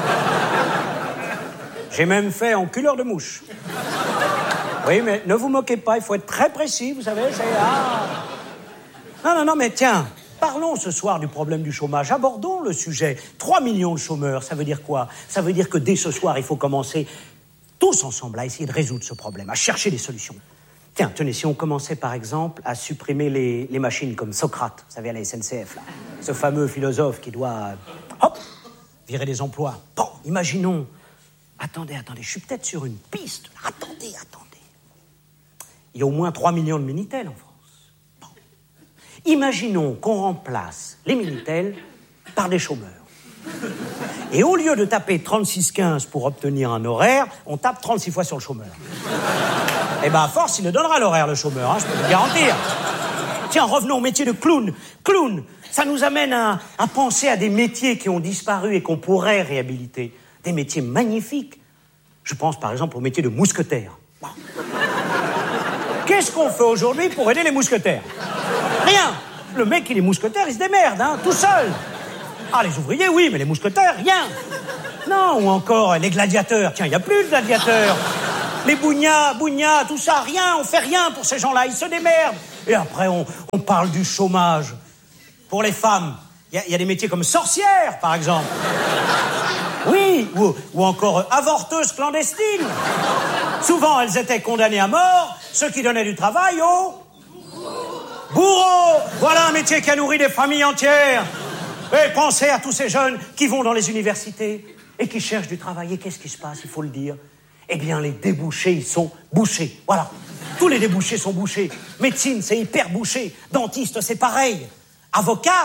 [SPEAKER 17] J'ai même fait enculeur de mouche. Oui, mais ne vous moquez pas, il faut être très précis, vous savez, c'est... Ah. Non, non, non, mais tiens, parlons ce soir du problème du chômage. Abordons le sujet. trois millions de chômeurs, ça veut dire quoi? Ça veut dire que dès ce soir, il faut commencer tous ensemble à essayer de résoudre ce problème, à chercher des solutions. Tiens, tenez, si on commençait par exemple à supprimer les, les machines comme Socrate, vous savez, à la S N C F, là, ce fameux philosophe qui doit, hop, virer des emplois. Bon, imaginons... Attendez, attendez, je suis peut-être sur une piste. Attendez, attendez. Il y a au moins trois millions de Minitel en France. Bon. Imaginons qu'on remplace les Minitel par des chômeurs. Et au lieu de taper trente-six quinze pour obtenir un horaire, on tape trente-six fois sur le chômeur. Eh ben, à force, il le donnera l'horaire, le chômeur, hein, je peux vous le garantir. Tiens, revenons au métier de clown. Clown, ça nous amène à, à penser à des métiers qui ont disparu et qu'on pourrait réhabiliter. Des métiers magnifiques. Je pense, par exemple, au métier de mousquetaire. Bon. Qu'est-ce qu'on fait aujourd'hui pour aider les mousquetaires? Rien. Le mec, il est mousquetaire, il se démerde, hein, tout seul. Ah, les ouvriers, oui, mais les mousquetaires, rien. Non, ou encore les gladiateurs. Tiens, il n'y a plus de gladiateurs. Les bougnats, bougnats, tout ça, rien, on fait rien pour ces gens-là, ils se démerdent. Et après, on, on parle du chômage. Pour les femmes, il y, y a des métiers comme sorcière, par exemple. Oui, ou, ou encore euh, avorteuses clandestines. Souvent, elles étaient condamnées à mort, ce qui donnait du travail aux... bourreaux. Voilà un métier qui a nourri des familles entières. Et pensez à tous ces jeunes qui vont dans les universités et qui cherchent du travail. Et qu'est-ce qui se passe, il faut le dire? Eh bien, les débouchés, ils sont bouchés. Voilà. Tous les débouchés sont bouchés. Médecine, c'est hyper bouché. Dentiste, c'est pareil. Avocat,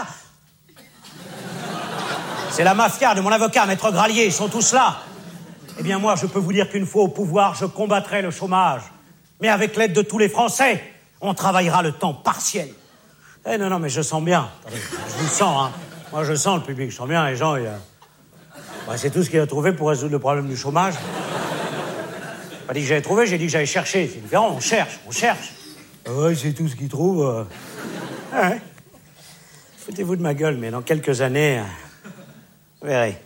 [SPEAKER 17] c'est la mafia de mon avocat, Maître Gralier. Ils sont tous là. Eh bien, moi, je peux vous dire qu'une fois au pouvoir, je combattrai le chômage. Mais avec l'aide de tous les Français, on travaillera le temps partiel. Eh non, non, mais je sens bien. Attendez, je vous sens, hein. Moi, je sens le public. Je sens bien les gens. Il y a... bah, c'est tout ce qu'il a trouvé pour résoudre le problème du chômage. Pas dit que j'avais trouvé, j'ai dit que j'avais cherché. C'est différent, on cherche, on cherche. Ouais, c'est tout ce qu'il trouve. Euh... Ouais. Foutez-vous de ma gueule, mais dans quelques années, vous verrez.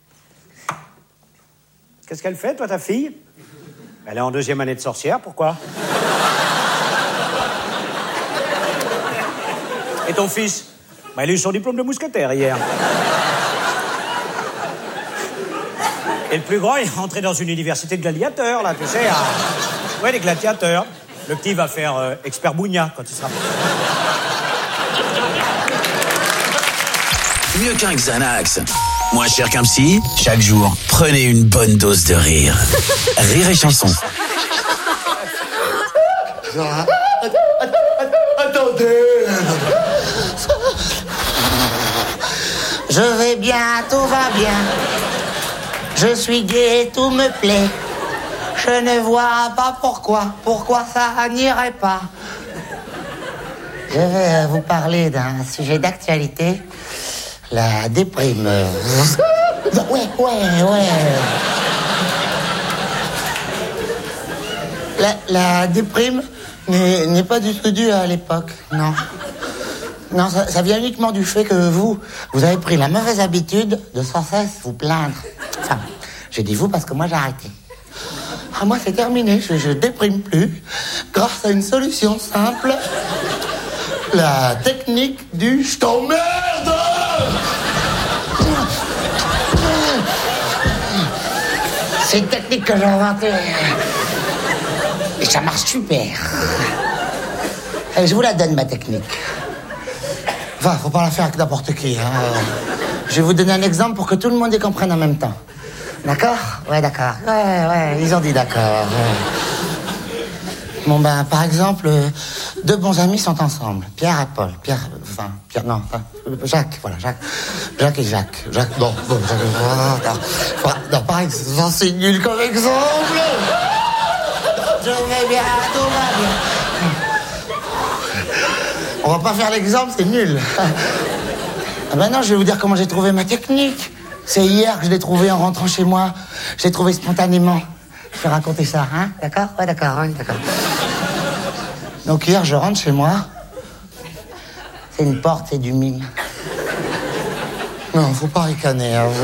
[SPEAKER 17] Qu'est-ce qu'elle fait, toi, ta fille? Elle est en deuxième année de sorcière, pourquoi? Et ton fils? Bah, il a eu son diplôme de mousquetaire hier. Et le plus grand, il est rentré dans une université de gladiateurs, là, tu sais. À... ouais, les gladiateurs. Le petit va faire euh, expert bougna quand il sera...
[SPEAKER 3] Mieux qu'un Xanax. Moins cher qu'un psy, chaque jour, prenez une bonne dose de rire. Rire et chanson.
[SPEAKER 18] Attendez. Je vais bien, tout va bien. Je suis gai, tout me plaît. Je ne vois pas pourquoi, pourquoi ça n'irait pas. Je vais vous parler d'un sujet d'actualité. La déprime. Ouais, ouais, ouais. La, la déprime n'est, n'est pas du tout due à l'époque, non. Non, ça, ça vient uniquement du fait que vous, vous avez pris la mauvaise habitude de sans cesse vous plaindre. Enfin, j'ai dit vous parce que moi j'ai arrêté. Ah, moi c'est terminé, je, je déprime plus, grâce à une solution simple. La technique du je t'emmerde. C'est une technique que j'ai inventée. Et ça marche super. Et je vous la donne, ma technique. Enfin, faut pas la faire avec n'importe qui. Hein. Je vais vous donner un exemple pour que tout le monde y comprenne en même temps. D'accord? Ouais, d'accord. Ouais, ouais, ils ont dit d'accord. Ouais. Bon, ben, par exemple, deux bons amis sont ensemble. Pierre et Paul. Pierre, enfin, Pierre, non, enfin, Jacques, voilà, Jacques. Jacques et Jacques. Jacques, bon, bon, Jacques, non, non, non, par exemple, c'est nul comme exemple. Je vais bien, tout va bien. On va pas faire l'exemple, c'est nul. Ah ben non, je vais vous dire comment j'ai trouvé ma technique. C'est hier que je l'ai trouvé en rentrant chez moi. Je l'ai trouvé spontanément. Je vais raconter ça, hein? D'accord? Ouais, d'accord, ouais, d'accord. Donc hier, je rentre chez moi. C'est une porte, c'est du mime. Non, faut pas ricaner. Hein.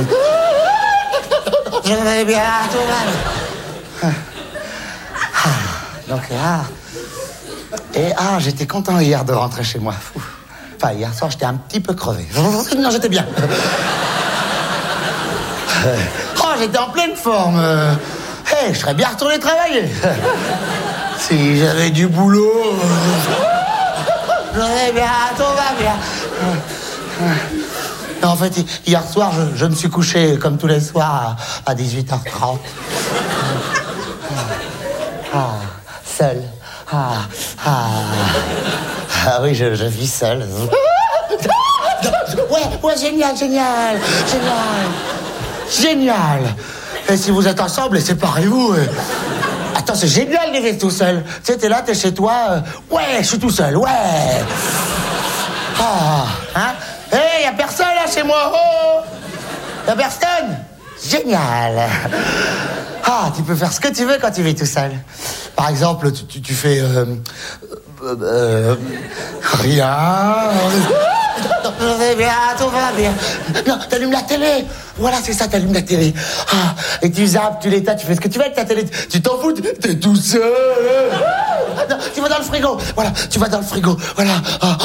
[SPEAKER 18] Je vais bien, tout va bien. Donc là... Et ah, j'étais content hier de rentrer chez moi. Enfin, hier soir, j'étais un petit peu crevé. Non, j'étais bien. Oh, j'étais en pleine forme. Hé, hey, je serais bien retourné travailler. Si j'avais du boulot. J'aurais bien, tout va bien. Non, en fait, hier soir, je, je me suis couché, comme tous les soirs, à, à dix-huit heures trente. Ah, seul. Ah, ah, ah oui, je, je vis seul. Ouais, ouais, génial, génial, génial, génial. Et si vous êtes ensemble, séparez-vous. Attends, c'est génial de vivre tout seul. Tu sais, t'es là, t'es chez toi. Euh, ouais, je suis tout seul, ouais. Ah, hein? Hé, hey, y a personne là chez moi. Oh, y a personne. Génial. Ah, tu peux faire ce que tu veux quand tu vis tout seul. Par exemple, tu, tu, tu fais... Euh, euh, euh, rien... Non, je vais bien, tout va bien. Non, t'allumes la télé. Voilà, c'est ça, t'allumes la télé. Ah, et tu zappes, tu l'éteins, tu fais ce que tu veux avec ta télé. Tu t'en fous, t'es tout seul. Non, tu vas dans le frigo. Voilà, tu vas dans le frigo. Voilà. Ah.